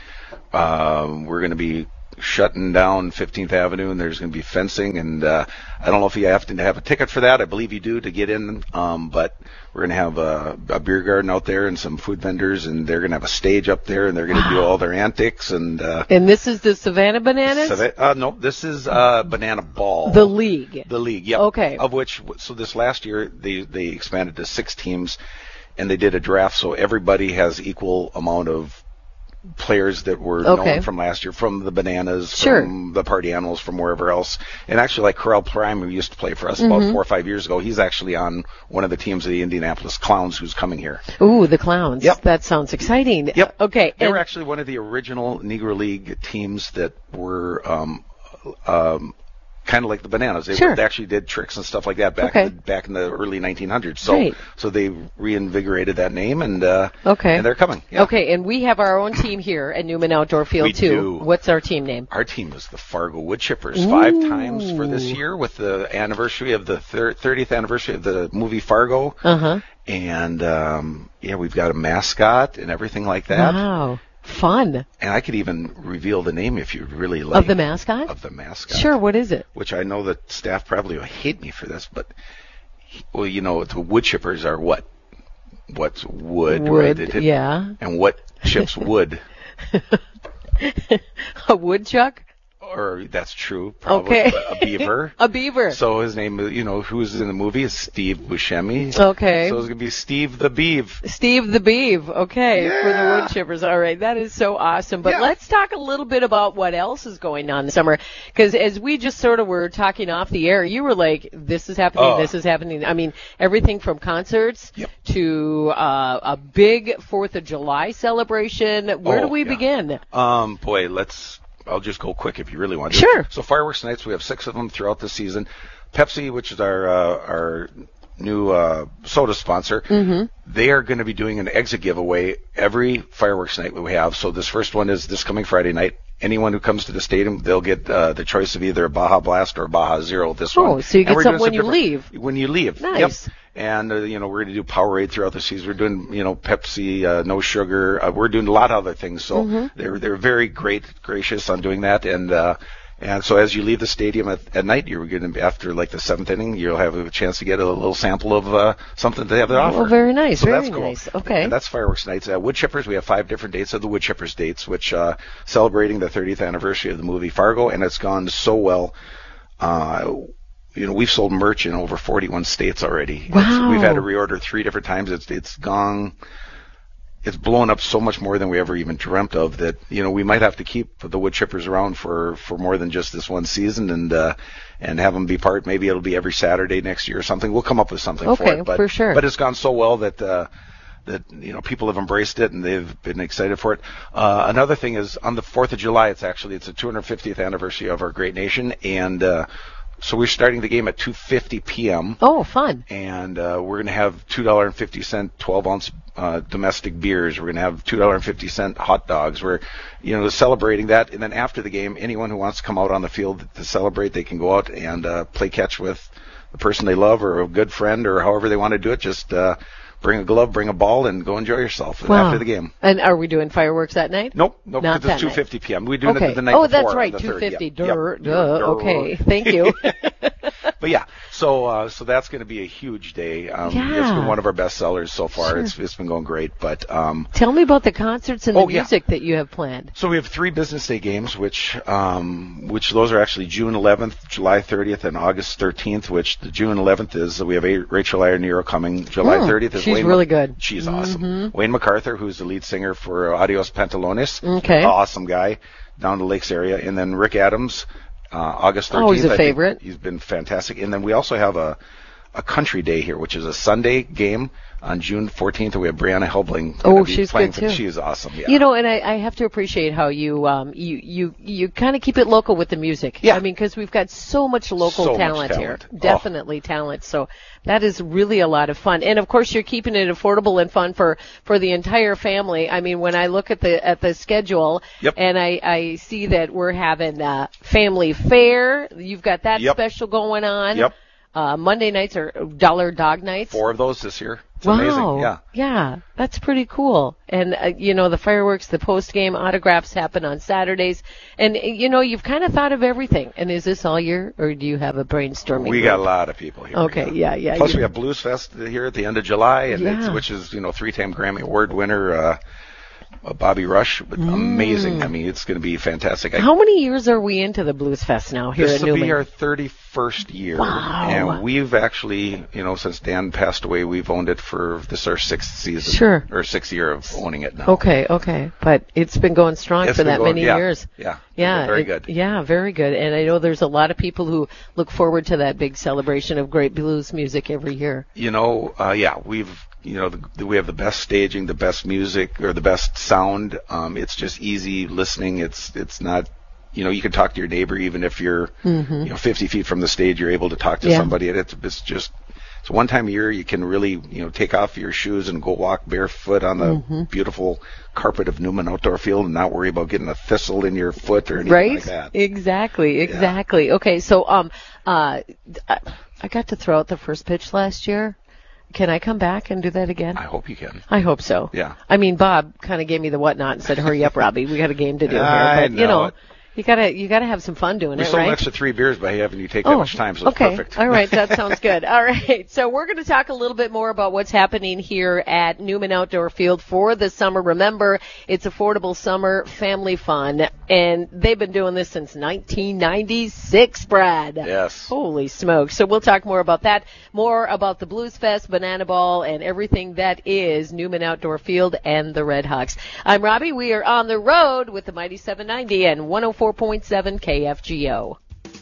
Um, we're going to be shutting down fifteenth Avenue, and there's going to be fencing. And uh, I don't know if you have to have a ticket for that. I believe you do to get in. Um, but we're going to have a, a beer garden out there and some food vendors, and they're going to have a stage up there, and they're going to do all their antics. And uh, and this is the Savannah Bananas? Sav- uh, no, this is uh, Banana Ball. The league. The league, yep. Okay. Of which, so this last year, they, they expanded to six teams, and they did a draft, so everybody has equal amount of players that were okay. known from last year, from the Bananas, sure. from the Party Animals, from wherever else. And actually, like Corral Prime, who used to play for us mm-hmm. about four or five years ago, he's actually on one of the teams of the Indianapolis Clowns who's coming here. Ooh, the Clowns. Yep. That sounds exciting. Yep. Okay. They and- were actually one of the original Negro League teams that were um, um, kind of like the Bananas. They, sure. were, they actually did tricks and stuff like that back okay. in the, back in the early nineteen hundreds. So Great. so they reinvigorated that name, and uh, okay. and they're coming. Yeah. Okay, and we have our own team here at Newman Outdoor Field we too. Do. What's our team name? Our team is the Fargo Wood Chippers. Ooh. Five times for this year with the anniversary of the thir- thirtieth anniversary of the movie Fargo. Uh-huh. And um, yeah, we've got a mascot and everything like that. Wow. Fun. And I could even reveal the name if you really like. Of the mascot? Of the mascot. Sure, what is it? Which I know the staff probably will hate me for this, but, well, you know, the wood chippers are what? What's wood, wood right? It, yeah. And what chips wood? A woodchuck? Or that's true, probably. Okay. A beaver. A beaver. So his name, you know, who's in the movie is Steve Buscemi. Okay. So it's going to be Steve the Beeve. Steve the Beeve. Okay. Yeah. For the wood chippers. All right. That is so awesome. But yeah. let's talk a little bit about what else is going on this summer. Because as we just sort of were talking off the air, you were like, this is happening, oh. this is happening. I mean, everything from concerts yep. to uh, a big fourth of July celebration. Where oh, do we yeah. begin? Um, boy, let's... I'll just go quick if you really want to. Sure. So fireworks nights, we have six of them throughout the season. Pepsi, which is our uh, our new uh, soda sponsor, mm-hmm. they are going to be doing an exit giveaway every fireworks night we have. So this first one is this coming Friday night. Anyone who comes to the stadium, they'll get uh, the choice of either a Baja Blast or a Baja Zero. This oh, one. Oh, so you and get something when you leave. When you leave. Nice. Yep. And, uh, you know, we're going to do Powerade throughout the season. We're doing, you know, Pepsi, uh, no sugar. Uh, we're doing a lot of other things. So mm-hmm. they're they're very great, gracious on doing that. And uh, and so as you leave the stadium at, at night, you're going to be, after like the seventh inning, you'll have a chance to get a little sample of uh, something they have to offer. Oh, very nice. So very that's cool. nice. Okay. And that's fireworks nights. Uh, Wood Chippers, we have five different dates of the Wood Chippers dates, which uh, celebrating the thirtieth anniversary of the movie Fargo, and it's gone so well. Uh, You know, we've sold merch in over forty-one states already. Wow. It's, we've had to reorder three different times. It's it's gone. It's blown up so much more than we ever even dreamt of that, you know, we might have to keep the wood chippers around for, for more than just this one season and, uh, and have them be part. Maybe it'll be every Saturday next year or something. We'll come up with something okay, for it. But, for sure. But it's gone so well that, uh, that, you know, people have embraced it and they've been excited for it. Uh, another thing is on the fourth of July, it's actually, it's the two hundred fiftieth anniversary of our great nation. And, uh, so we're starting the game at two fifty p.m. Oh, fun. And uh, we're going to have two dollars and fifty cents twelve-ounce uh, domestic beers. We're going to have two dollars and fifty cents hot dogs. We're, you know, celebrating that. And then after the game, anyone who wants to come out on the field to celebrate, they can go out and uh, play catch with the person they love or a good friend or however they want to do it. Just uh, bring a glove, bring a ball, and go enjoy yourself wow. after the game. And are we doing fireworks that night? Nope, nope. Not Because it's that two fifty p.m. We're doing okay. it the night oh, before. Oh, that's right, two two fifty. Yep. Duh, Yep. duh. Duh. Okay, thank you. But yeah, So, uh, so that's going to be a huge day. Um, Yeah. It's been one of our best sellers so far. Sure. It's it's been going great. But um, Tell me about the concerts and the Oh, yeah. music that you have planned. so we have three business day games, which um, which those are actually June eleventh, July thirtieth, and August thirteenth. Which the June eleventh is we have a, Rachel Ironero coming. July Hmm, thirtieth is she's Wayne really Ma- good. She's awesome. Mhm. Wayne MacArthur, who's the lead singer for Adios Pantalones. Okay. Awesome guy down the Lakes area, and then Rick Adams, uh, August thirteenth. Oh, he's a I think favorite. He's been fantastic. And then we also have a a country day here, which is a Sunday game on June fourteenth. We have Brianna Helbling. Oh, gonna be she's playing good, for- too. She is awesome. Yeah. You know, and I, I have to appreciate how you um you you you kind of keep it local with the music. Yeah. I mean, because we've got so much local So much talent, talent. here, Oh. definitely talent. So that is really a lot of fun. And of course, you're keeping it affordable and fun for for the entire family. I mean, when I look at the at the schedule, Yep. and I I see that we're having uh family fair. You've got that Yep. special going on. Yep. Uh, Monday nights are dollar dog nights. Four of those this year. It's wow. amazing. Yeah. Yeah, that's pretty cool. And, uh, you know, the fireworks, the post-game autographs happen on Saturdays. And, uh, you know, you've kind of thought of everything. And is this all year, or do you have a brainstorming We group? got a lot of people here. Okay, yeah, yeah. Plus, you- we have Blues Fest here at the end of July, and it's, Yeah. which is you know three-time Grammy Award winner uh, uh, Bobby Rush. But amazing. I mean, it's going to be fantastic. I, How many years are we into the Blues Fest now here this at will Newman? be our thirty-first year, Wow. and we've actually, you know, since Dan passed away, we've owned it for this is our sixth season, Sure. or sixth year of owning it now. Okay, okay. But it's been going strong It's for been that going- many yeah, years. yeah, Yeah. very it- good. Yeah, very good. And I know there's a lot of people who look forward to that big celebration of great blues music every year. You know, uh, yeah, we've, you know, the, we have the best staging, the best music, or the best sound. Um, it's just easy listening. It's, it's not, you know, you can talk to your neighbor even if you're, Mhm. you know, fifty feet from the stage. You're able to talk to Yeah. somebody, and it's, it's just, it's one time a year you can really, you know, take off your shoes and go walk barefoot on the Mhm. beautiful carpet of Newman Outdoor Field and not worry about getting a thistle in your foot or anything Right? like that. Exactly, exactly. Okay, so um uh I, I got to throw out the first pitch last year. Can I come back and do that again? I hope you can. I hope so. Yeah. I mean, Bob kind of gave me the whatnot and said, "Hurry up, Robbie. We got a game to do here." I But you know know, it. you gotta you gotta have some fun doing We it, sold right? an extra three beers by having you take that Oh, much time, so it's okay. perfect. All right, that sounds good. All right, so we're going to talk a little bit more about what's happening here at Newman Outdoor Field for the summer. Remember, it's affordable summer family fun, and they've been doing this since nineteen ninety-six, Brad. Yes. Holy smokes. So we'll talk more about that, more about the Blues Fest, Banana Ball, and everything that is Newman Outdoor Field and the Red Hawks. I'm Robbie. We are on the road with the Mighty seven ninety and one oh four point seven K F G O.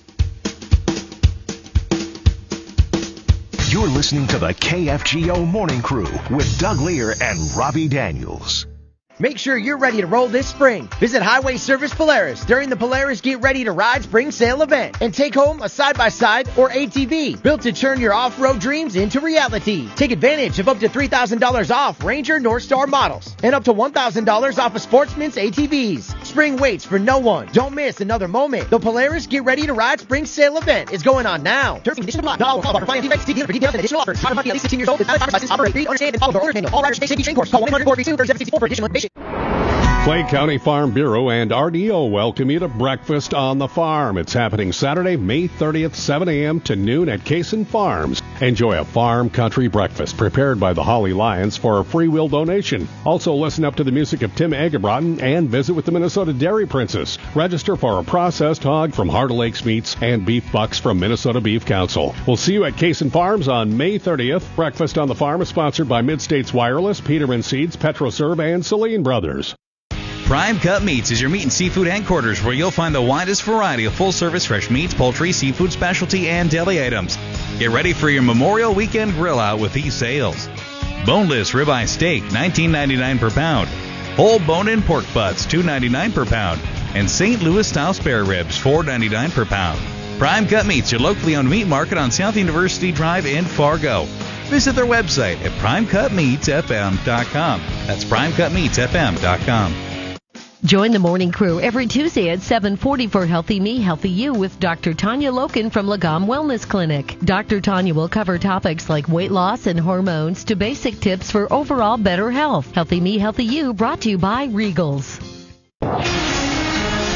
You're listening to the K F G O Morning Crew with Doug Lear and Robbie Daniels. Make sure you're ready to roll this spring. Visit Highway Service Polaris during the Polaris Get Ready to Ride Spring Sale event and take home a side-by-side or A T V built to turn your off-road dreams into reality. Take advantage of up to three thousand dollars off Ranger Northstar models and up to one thousand dollars off of Sportsman's A T Vs. Spring waits for no one. Don't miss another moment. The Polaris Get Ready to Ride Spring Sale event is going on now. Terms and conditions apply. Not all qualified for financing rates. See dealer for details and additional offers. Driver must be at least sixteen years old with valid driver's license. Operate. Read, understand, and follow the owner's manual. All riders stay safety train course. Call one eight hundred four three two three seven six four for additional information. Clay County Farm Bureau and R D O welcome you to Breakfast on the Farm. It's happening Saturday, May thirtieth, seven a.m. to noon at Cason Farms. Enjoy a farm country breakfast prepared by the Holly Lions for a free will donation. Also listen up to the music of Tim Agerbrotten and visit with the Minnesota Dairy Princess. Register for a processed hog from Heart of Lakes Meats and beef bucks from Minnesota Beef Council. We'll see you at Cason Farms on May thirtieth. Breakfast on the Farm is sponsored by Mid-States Wireless, Peterman Seeds, PetroServe, and Celine Brothers. Prime Cut Meats is your meat and seafood headquarters where you'll find the widest variety of full-service fresh meats, poultry, seafood, specialty, and deli items. Get ready for your Memorial Weekend grill out with these sales. Boneless ribeye steak, nineteen ninety-nine per pound. Whole bone-in pork butts, two ninety-nine per pound. And Saint Louis-style spare ribs, four ninety-nine per pound. Prime Cut Meats, your locally owned meat market on South University Drive in Fargo. Visit their website at prime cut meats f m dot com. That's prime cut meats f m dot com. Join the morning crew every Tuesday at seven forty for Healthy Me, Healthy You with Doctor Tanya Loken from Lagom Wellness Clinic. Doctor Tanya will cover topics like weight loss and hormones to basic tips for overall better health. Healthy Me, Healthy You brought to you by Regals.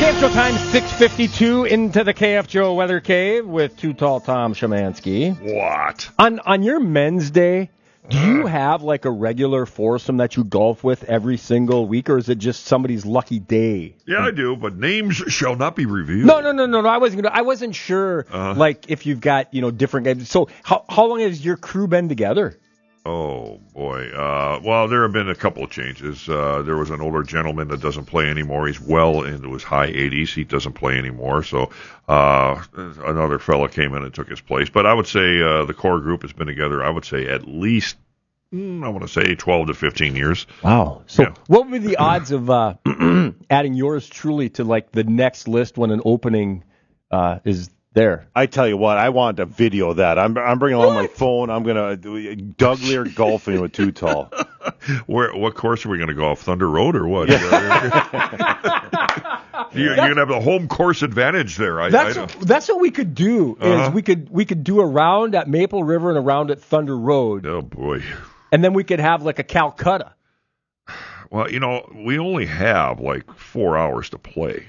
K F G O time, six fifty-two into the K F G O Weather Cave with Too Tall Tom Shemansky. What? On on your men's day, do you have like a regular foursome that you golf with every single week, or is it just somebody's lucky day? Yeah, I do, but names shall not be revealed. No, no, no, no, no. I wasn't gonna, I wasn't sure, Uh-huh. like, if you've got, you know, different guys. So how how long has your crew been together? Oh, boy. Uh, well, there have been a couple of changes. Uh, there was an older gentleman that doesn't play anymore. He's well into his high eighties. He doesn't play anymore. So uh, another fella came in and took his place. But I would say uh, the core group has been together, I would say, at least, mm, I want to say, twelve to fifteen years. Wow. So Yeah. what would be the odds of uh, adding yours truly to, like, the next list when an opening uh, is there? I tell you what, I want to video that. I'm I'm bringing along my phone. I'm gonna do Doug Lear golfing with Too Tall. Where? What course are we going to go off? Thunder Road or what? you're, you're going to have the home course advantage there. I, That's I what, that's what we could do. Is Uh-huh. we could we could do a round at Maple River and a round at Thunder Road. Oh boy. And then we could have like a Calcutta. Well, you know, we only have like four hours to play.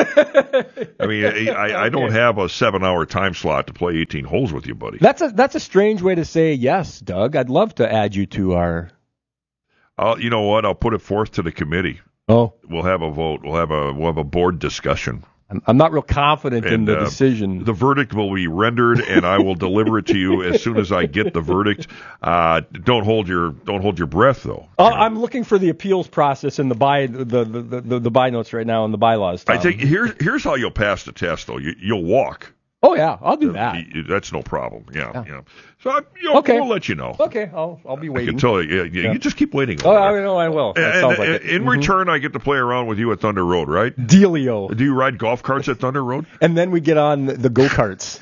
I mean, I, I don't have a seven-hour time slot to play eighteen holes with you, buddy. That's a that's a strange way to say yes, Doug. I'd love to add you to our. I'll, you know what? I'll put it forth to the committee. Oh, we'll have a vote. We'll have a we'll have a board discussion. I'm, I'm not real confident in And, the uh, decision. The verdict will be rendered, and I will deliver it to you as soon as I get the verdict. Uh, don't hold your don't hold your breath, though. Oh, I'm looking for the appeals process in the by the the, the, the, the by notes right now in the bylaws. Tom. I think here's here's how you'll pass the test, though. You, you'll walk. Oh yeah, I'll do that. You- that's no problem. Yeah, Yeah. yeah. So I, you know, Okay. we'll let you know. Okay, I'll I'll be I waiting. can tell you. Yeah, yeah, Yeah. You just keep waiting. Oh, over I there. know I will. That And, sounds like and- it. in Mhm. return, I get to play around with you at Thunder Road, right? Dealio. Do you ride golf carts at Thunder Road? And then we get on the go karts.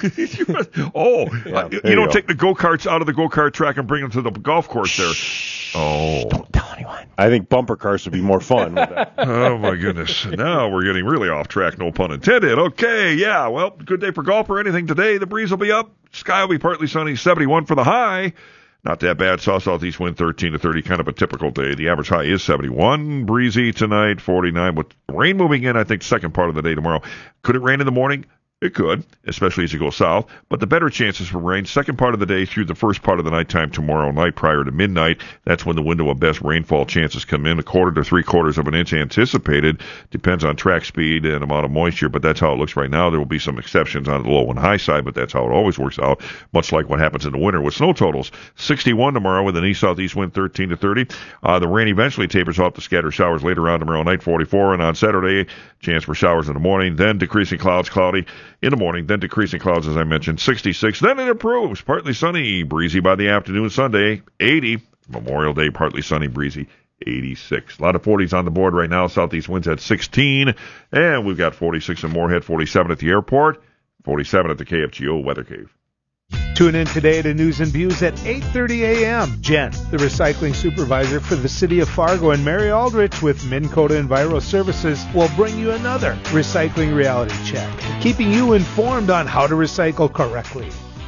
Oh, Yeah, uh, you, there you don't go. take the go karts out of the go kart track and bring them to the golf course there. Oh, don't tell anyone. I think bumper cars would be more fun with that. Oh my goodness! Now we're getting really off track. No pun intended. Okay, yeah. Well, good day for golf or anything today. The breeze will be up. Sky will be partly sunny. seventy-one for the high. Not that bad. South southeast wind thirteen to thirty. Kind of a typical day. The average high is seventy-one. Breezy tonight. forty-nine with rain moving in. I think second part of the day tomorrow. Could it rain in the morning? It could, especially as you go south, but the better chances for rain second part of the day through the first part of the nighttime tomorrow night prior to midnight. That's when the window of best rainfall chances come in. A quarter to three quarters of an inch anticipated. Depends on track speed and amount of moisture, but that's how it looks right now. There will be some exceptions on the low and high side, but that's how it always works out, much like what happens in the winter with snow totals. sixty-one tomorrow with an east-southeast wind thirteen to thirty. Uh, the rain eventually tapers off to scattered showers later on tomorrow night, forty-four, and on Saturday, chance for showers in the morning, then decreasing clouds, cloudy in the morning, then decreasing clouds, as I mentioned, sixty-six. Then it improves, partly sunny, breezy by the afternoon Sunday, eighty. Memorial Day, partly sunny, breezy, eighty-six. A lot of forties on the board right now. Southeast winds at sixteen, and we've got forty-six in Moorhead, forty-seven at the airport, forty-seven at the K F G O Weather Cave. Tune in today to News and Views at eight thirty a.m. Jen, the recycling supervisor for the city of Fargo, and Mary Aldrich with Minn Kota Enviro Services will bring you another recycling reality check, keeping you informed on how to recycle correctly.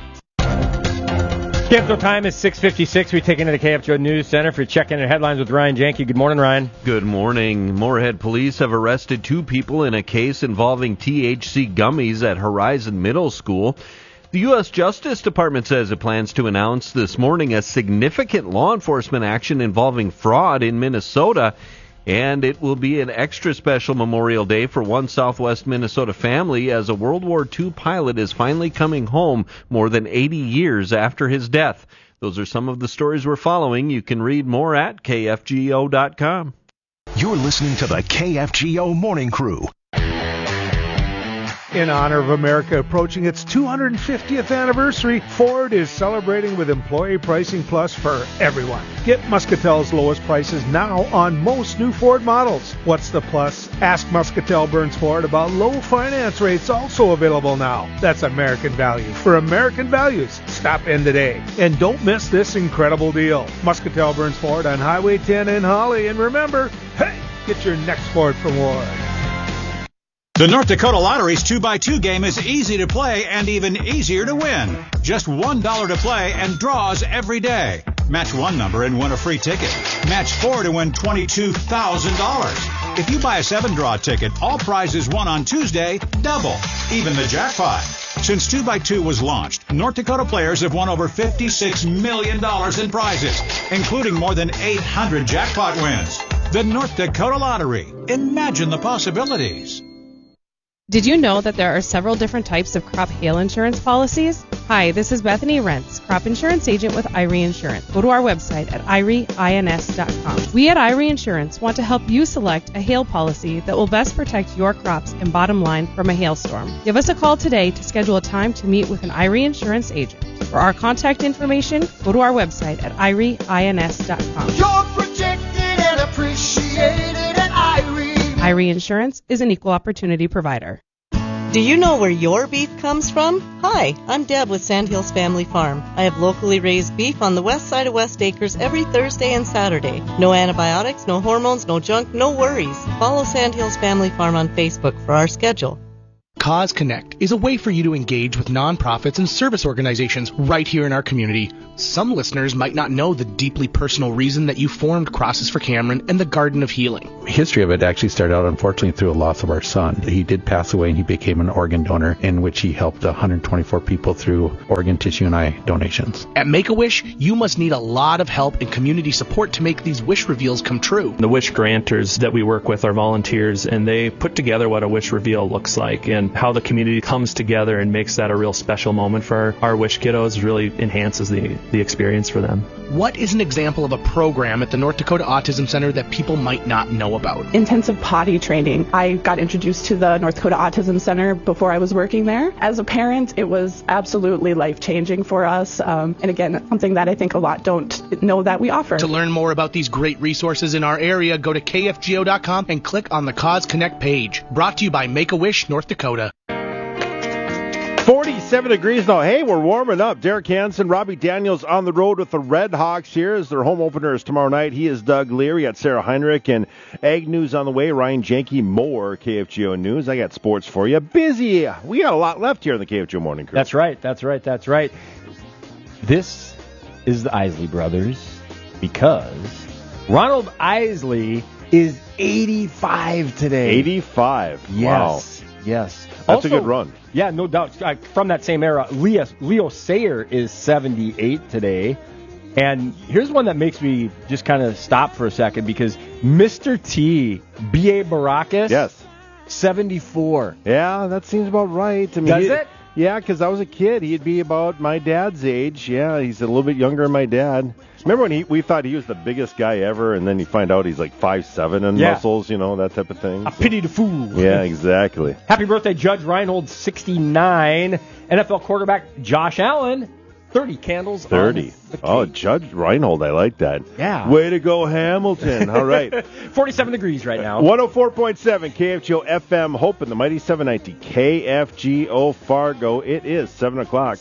K F G O time is six fifty-six. We take into the K F G O News Center for checking in headlines with Ryan Janke. Good morning, Ryan. Good morning. Moorhead police have arrested two people in a case involving T H C gummies at Horizon Middle School. The U S Justice Department says it plans to announce this morning a significant law enforcement action involving fraud in Minnesota, and it will be an extra special Memorial Day for one Southwest Minnesota family as a World War Two pilot is finally coming home more than eighty years after his death. Those are some of the stories we're following. You can read more at K F G O dot com. You're listening to the K F G O Morning Crew. In honor of America approaching its two hundred fiftieth anniversary, Ford is celebrating with Employee Pricing Plus for everyone. Get Muscatel's lowest prices now on most new Ford models. What's the plus? Ask Muscatel Burns Ford about low finance rates also available now. That's American value for American values. Stop in today. And don't miss this incredible deal. Muscatel Burns Ford on Highway ten in Holly. And remember, hey, get your next Ford from Ward. The North Dakota Lottery's two by two game is easy to play and even easier to win. Just one dollar to play and draws every day. Match one number and win a free ticket. Match four to win twenty-two thousand dollars. If you buy a seven-draw ticket, all prizes won on Tuesday double, even the jackpot. Since two by two was launched, North Dakota players have won over fifty-six million dollars in prizes, including more than eight hundred jackpot wins. The North Dakota Lottery. Imagine the possibilities. Did you know that there are several different types of crop hail insurance policies? Hi, this is Bethany Rentz, crop insurance agent with Irie Insurance. Go to our website at irie ins dot com. We at Irie Insurance want to help you select a hail policy that will best protect your crops and bottom line from a hailstorm. Give us a call today to schedule a time to meet with an Irie Insurance agent. For our contact information, go to our website at irie ins dot com. You're protected and appreciated at Irie. Irie Insurance is an equal opportunity provider. Do you know where your beef comes from? Hi, I'm Deb with Sandhills Family Farm. I have locally raised beef on the west side of West Acres every Thursday and Saturday. No antibiotics, no hormones, no junk, no worries. Follow Sandhills Family Farm on Facebook for our schedule. Cause Connect is a way for you to engage with nonprofits and service organizations right here in our community. Some listeners might not know the deeply personal reason that you formed Crosses for Cameron and the Garden of Healing. The history of it actually started out, unfortunately, through a loss of our son. He did pass away, and he became an organ donor, in which he helped one hundred twenty-four people through organ, tissue, and eye donations. At Make-A-Wish, you must need a lot of help and community support to make these wish reveals come true. The wish granters that we work with are volunteers, and they put together what a wish reveal looks like, and how the community comes together and makes that a real special moment for our, our wish kiddos really enhances the, the experience for them. What is an example of a program at the North Dakota Autism Center that people might not know about? Intensive potty training. I got introduced to the North Dakota Autism Center before I was working there. As a parent, it was absolutely life-changing for us. Um, and again, something that I think a lot don't know that we offer. To learn more about these great resources in our area, go to K F G O dot com and click on the Cause Connect page. Brought to you by Make-A-Wish North Dakota. forty-seven degrees now. Hey, we're warming up. Derek Hansen, Robbie Daniels on the road with the Red Hawks here as their home openers tomorrow night. He is Doug Leary. Got Sarah Heinrich and Ag News on the way. Ryan Janke, more K F G O News. I got sports for you. Busy. We got a lot left here in the K F G O Morning Crew. That's right. That's right. That's right. This is the Isley Brothers because Ronald Isley is eighty-five today. eighty-five. Yes. Wow. Yes. That's also, a good run. Yeah, no doubt. Uh, from that same era, Leo, Leo Sayer is seventy-eight today. And here's one that makes me just kind of stop for a second because Mister T, B A. Baracus, yes, seventy-four. Yeah, that seems about right. I mean, Does he, it? Yeah, because I was a kid. He'd be about my dad's age. Yeah, he's a little bit younger than my dad. Remember when he, we thought he was the biggest guy ever, and then you find out he's like five seven in yeah. muscles, you know, that type of thing. A pity the fool. Yeah, exactly. Happy birthday, Judge Reinhold, sixty-nine. N F L quarterback Josh Allen, thirty candles. thirty. Oh, Judge Reinhold, I like that. Yeah. Way to go, Hamilton. All right. forty-seven degrees right now. one oh four point seven K F G O F M, Hope in the Mighty seven ninety K F G O Fargo. It is seven o'clock.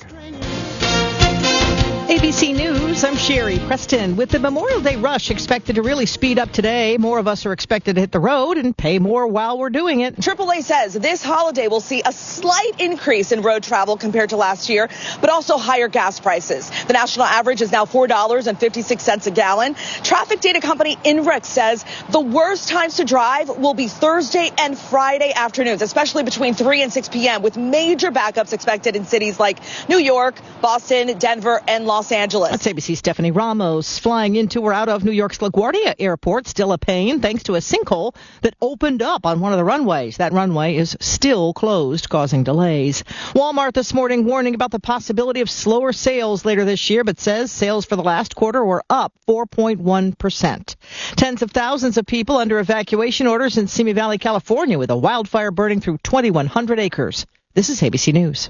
A B C News, I'm Sherry Preston. With the Memorial Day rush expected to really speed up today, more of us are expected to hit the road and pay more while we're doing it. triple A says this holiday will see a slight increase in road travel compared to last year, but also higher gas prices. The national average is now four dollars and fifty-six cents a gallon. Traffic data company INRIX says the worst times to drive will be Thursday and Friday afternoons, especially between three and six p.m., with major backups expected in cities like New York, Boston, Denver, and Los Angeles. That's A B C's Stephanie Ramos. Flying into or out of New York's LaGuardia Airport, still a pain thanks to a sinkhole that opened up on one of the runways. That runway is still closed, causing delays. Walmart this morning warning about the possibility of slower sales later this year, but says sales for the last quarter were up four point one percent. Tens of thousands of people under evacuation orders in Simi Valley, California, with a wildfire burning through twenty-one hundred acres. This is A B C News.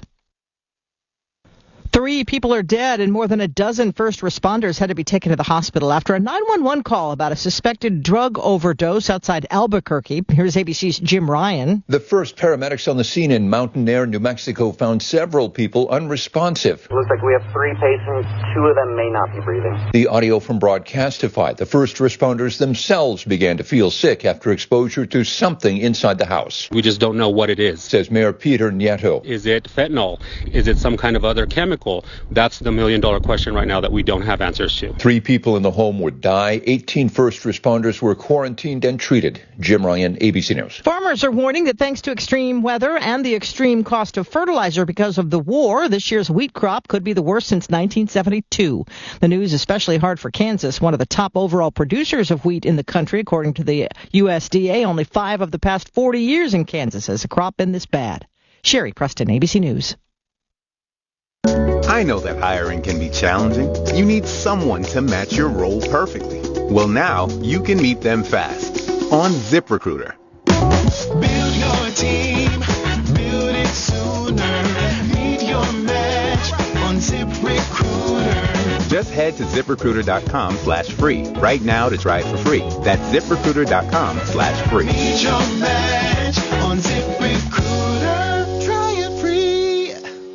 Three people are dead and more than a dozen first responders had to be taken to the hospital after a nine one one call about a suspected drug overdose outside Albuquerque. Here's A B C's Jim Ryan. The first paramedics on the scene in Mountain Air, New Mexico, found several people unresponsive. It looks like we have three patients. Two of them may not be breathing. The audio from Broadcastify. The first responders themselves began to feel sick after exposure to something inside the house. We just don't know what it is. Says Mayor Peter Nieto. Is it fentanyl? Is it some kind of other chemical? chemical? That's the million dollar question right now that we don't have answers to. Three people in the home would die. eighteen first responders were quarantined and treated. Jim Ryan, A B C News. Farmers are warning that thanks to extreme weather and the extreme cost of fertilizer because of the war, this year's wheat crop could be the worst since nineteen seventy-two. The news is especially hard for Kansas, one of the top overall producers of wheat in the country, according to the U S D A. Only five of the past forty years in Kansas has a crop been this bad. Sherry Preston, A B C News. I know that hiring can be challenging. You need someone to match your role perfectly. Well, now you can meet them fast on ZipRecruiter. Build your team, build it sooner. Meet your match on ZipRecruiter. Just head to ZipRecruiter.com slash free right now to try it for free. That's ZipRecruiter.com slash free. Meet your match on ZipRecruiter. Try it free.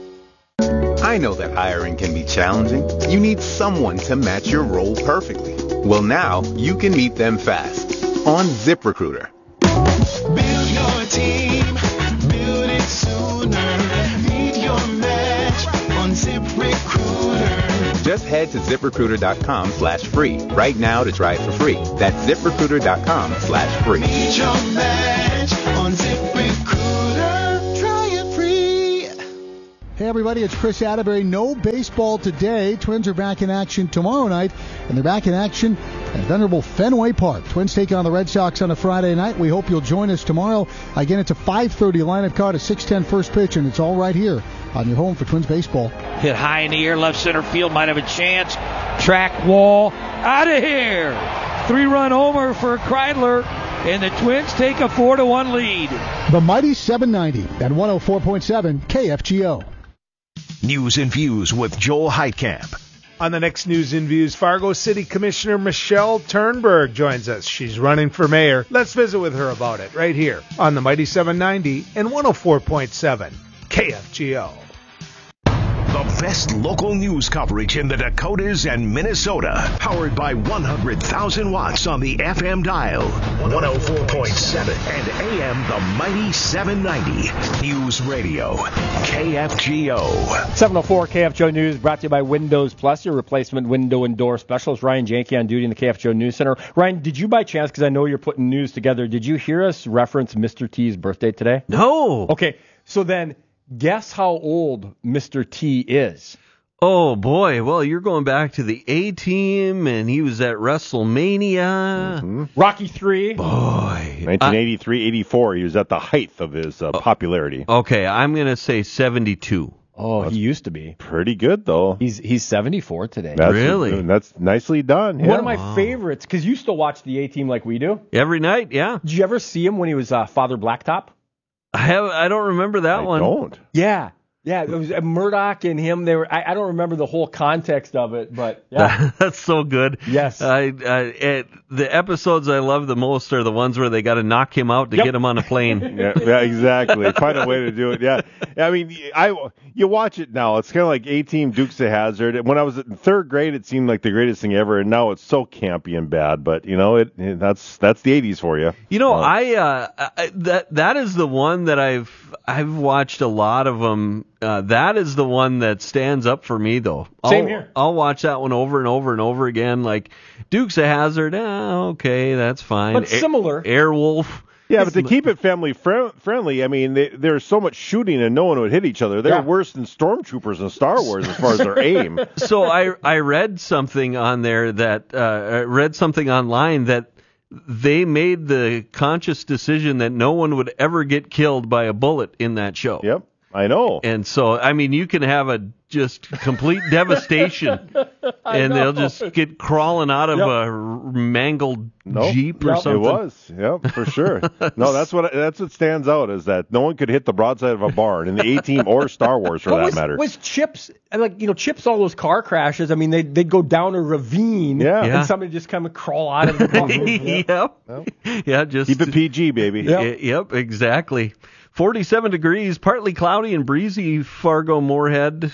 I know that hiring can be challenging. You need someone to match your role perfectly. Well, now you can meet them fast on ZipRecruiter. Build your team, build it sooner. Meet your match on ZipRecruiter. Just head to ZipRecruiter.com slash free right now to try it for free. That's ZipRecruiter.com slash free. Meet your match on ZipRecruiter. Try it free. Hey everybody, it's Chris Atterbury. No baseball today. Twins are back in action tomorrow night, and they're back in action at venerable Fenway Park. Twins take on the Red Sox on a Friday night. We hope you'll join us tomorrow. Again, it's a five thirty lineup card, a six ten first pitch, and it's all right here on your home for Twins baseball. Hit high in the air, left center field, might have a chance. Track wall, out of here. Three-run homer for Kreidler, and the Twins take a four to one lead. The mighty seven ninety and one oh four point seven K F G O. News and Views with Joel Heitkamp. On the next News and Views, Fargo City Commissioner Michelle Turnberg joins us. She's running for mayor. Let's visit with her about it right here on the mighty seven ninety and one oh four point seven K F G O. The best local news coverage in the Dakotas and Minnesota. Powered by one hundred thousand watts on the F M dial. one oh four point seven and A M the mighty seven ninety. News Radio. K F G O. seven oh four K F G O News brought to you by Windows Plus, your replacement window and door specialist. Ryan Janke on duty in the K F G O News Center. Ryan, did you by chance, because I know you're putting news together, did you hear us reference Mister T's birthday today? No. Okay, so then guess how old Mister T is. Oh, boy. Well, you're going back to the A-Team, and he was at WrestleMania. Mm-hmm. Rocky three. Boy. nineteen eighty-three eighty-four, he was at the height of his uh, popularity. Okay, I'm going to say seventy-two. Oh, he used to be. Pretty good, though. He's he's seventy-four today. That's, really? That's nicely done. Yeah. One of my wow. favorites, because you still watch the A-Team like we do. Every night, yeah. Did you ever see him when he was uh, Father Blacktop? I have. I don't remember that I one. don't. Yeah. Yeah, it was uh, Murdoch and him. They were. I, I don't remember the whole context of it, but yeah, that's so good. Yes, I, I it, the episodes I love the most are the ones where they got to knock him out to yep. get him on a plane. yeah, yeah, exactly. Find a way to do it. Yeah, I mean, I you watch it now. It's kind of like A-Team Dukes of Hazzard. When I was in third grade, it seemed like the greatest thing ever, and now it's so campy and bad. But you know, it, it that's that's the eighties for you. You know, uh, I, uh, I that that is the one that I've I've watched a lot of them. Uh, that is the one that stands up for me, though. Same I'll, here. I'll watch that one over and over and over again. Like Dukes of Hazzard, eh, okay, that's fine. But similar. Airwolf. Yeah, but to keep it family fr- friendly, I mean, they, there's so much shooting and no one would hit each other. They're Yeah. worse than stormtroopers in Star Wars as far as their aim. So I I read something on there that uh, I read something online that they made the conscious decision that no one would ever get killed by a bullet in that show. Yep. I know. And so, I mean, you can have a just complete devastation, and they'll just get crawling out of Yep. a mangled Nope. Jeep or Yep. something. It was, yep, for sure. No, that's what that's what stands out is that no one could hit the broadside of a barn in the A-Team or Star Wars for But that was, matter. was Chips, and like, you know, Chips, all those car crashes, I mean, they'd, they'd go down a ravine, Yeah. Yeah. and somebody just kind of crawl out of the car. Yep. Yeah, just Keep it P G, baby. Yep. Y- Yep, exactly. forty-seven degrees, partly cloudy and breezy, Fargo Moorhead.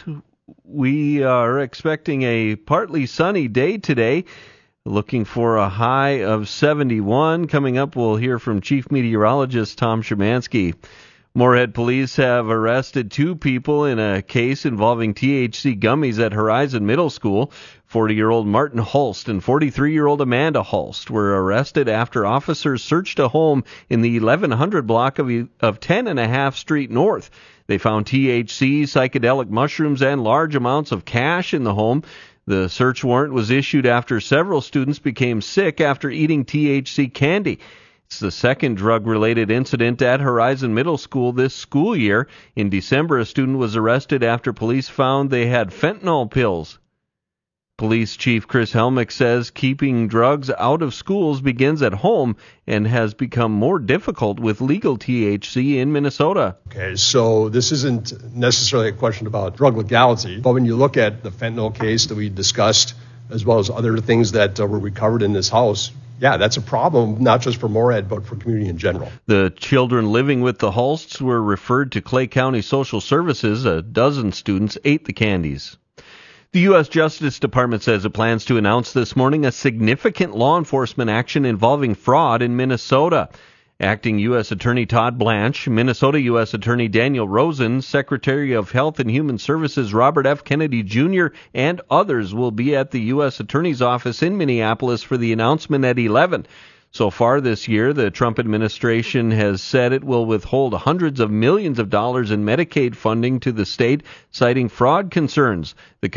We are expecting a partly sunny day today, looking for a high of seventy-one. Coming up, we'll hear from Chief Meteorologist Tom Szymanski. Moorhead police have arrested two people in a case involving T H C gummies at Horizon Middle School. forty-year-old Martin Hulst and forty-three-year-old Amanda Hulst were arrested after officers searched a home in the eleven hundred block of, of ten and a half Street North. They found T H C, psychedelic mushrooms, and large amounts of cash in the home. The search warrant was issued after several students became sick after eating T H C candy. It's the second drug-related incident at Horizon Middle School this school year. In December, a student was arrested after police found they had fentanyl pills. Police Chief Chris Helmick says keeping drugs out of schools begins at home and has become more difficult with legal T H C in Minnesota. Okay, so this isn't necessarily a question about drug legality, but when you look at the fentanyl case that we discussed, as well as other things that uh, were recovered in this house, yeah, that's a problem, not just for Moorhead, but for community in general. The children living with the Hulsts were referred to Clay County Social Services. A dozen students ate the candies. The U S Justice Department says it plans to announce this morning a significant law enforcement action involving fraud in Minnesota. Acting U S Attorney Todd Blanche, Minnesota U S Attorney Daniel Rosen, Secretary of Health and Human Services Robert F. Kennedy Junior, and others will be at the U S Attorney's office in Minneapolis for the announcement at eleven. So far this year, the Trump administration has said it will withhold hundreds of millions of dollars in Medicaid funding to the state, citing fraud concerns. The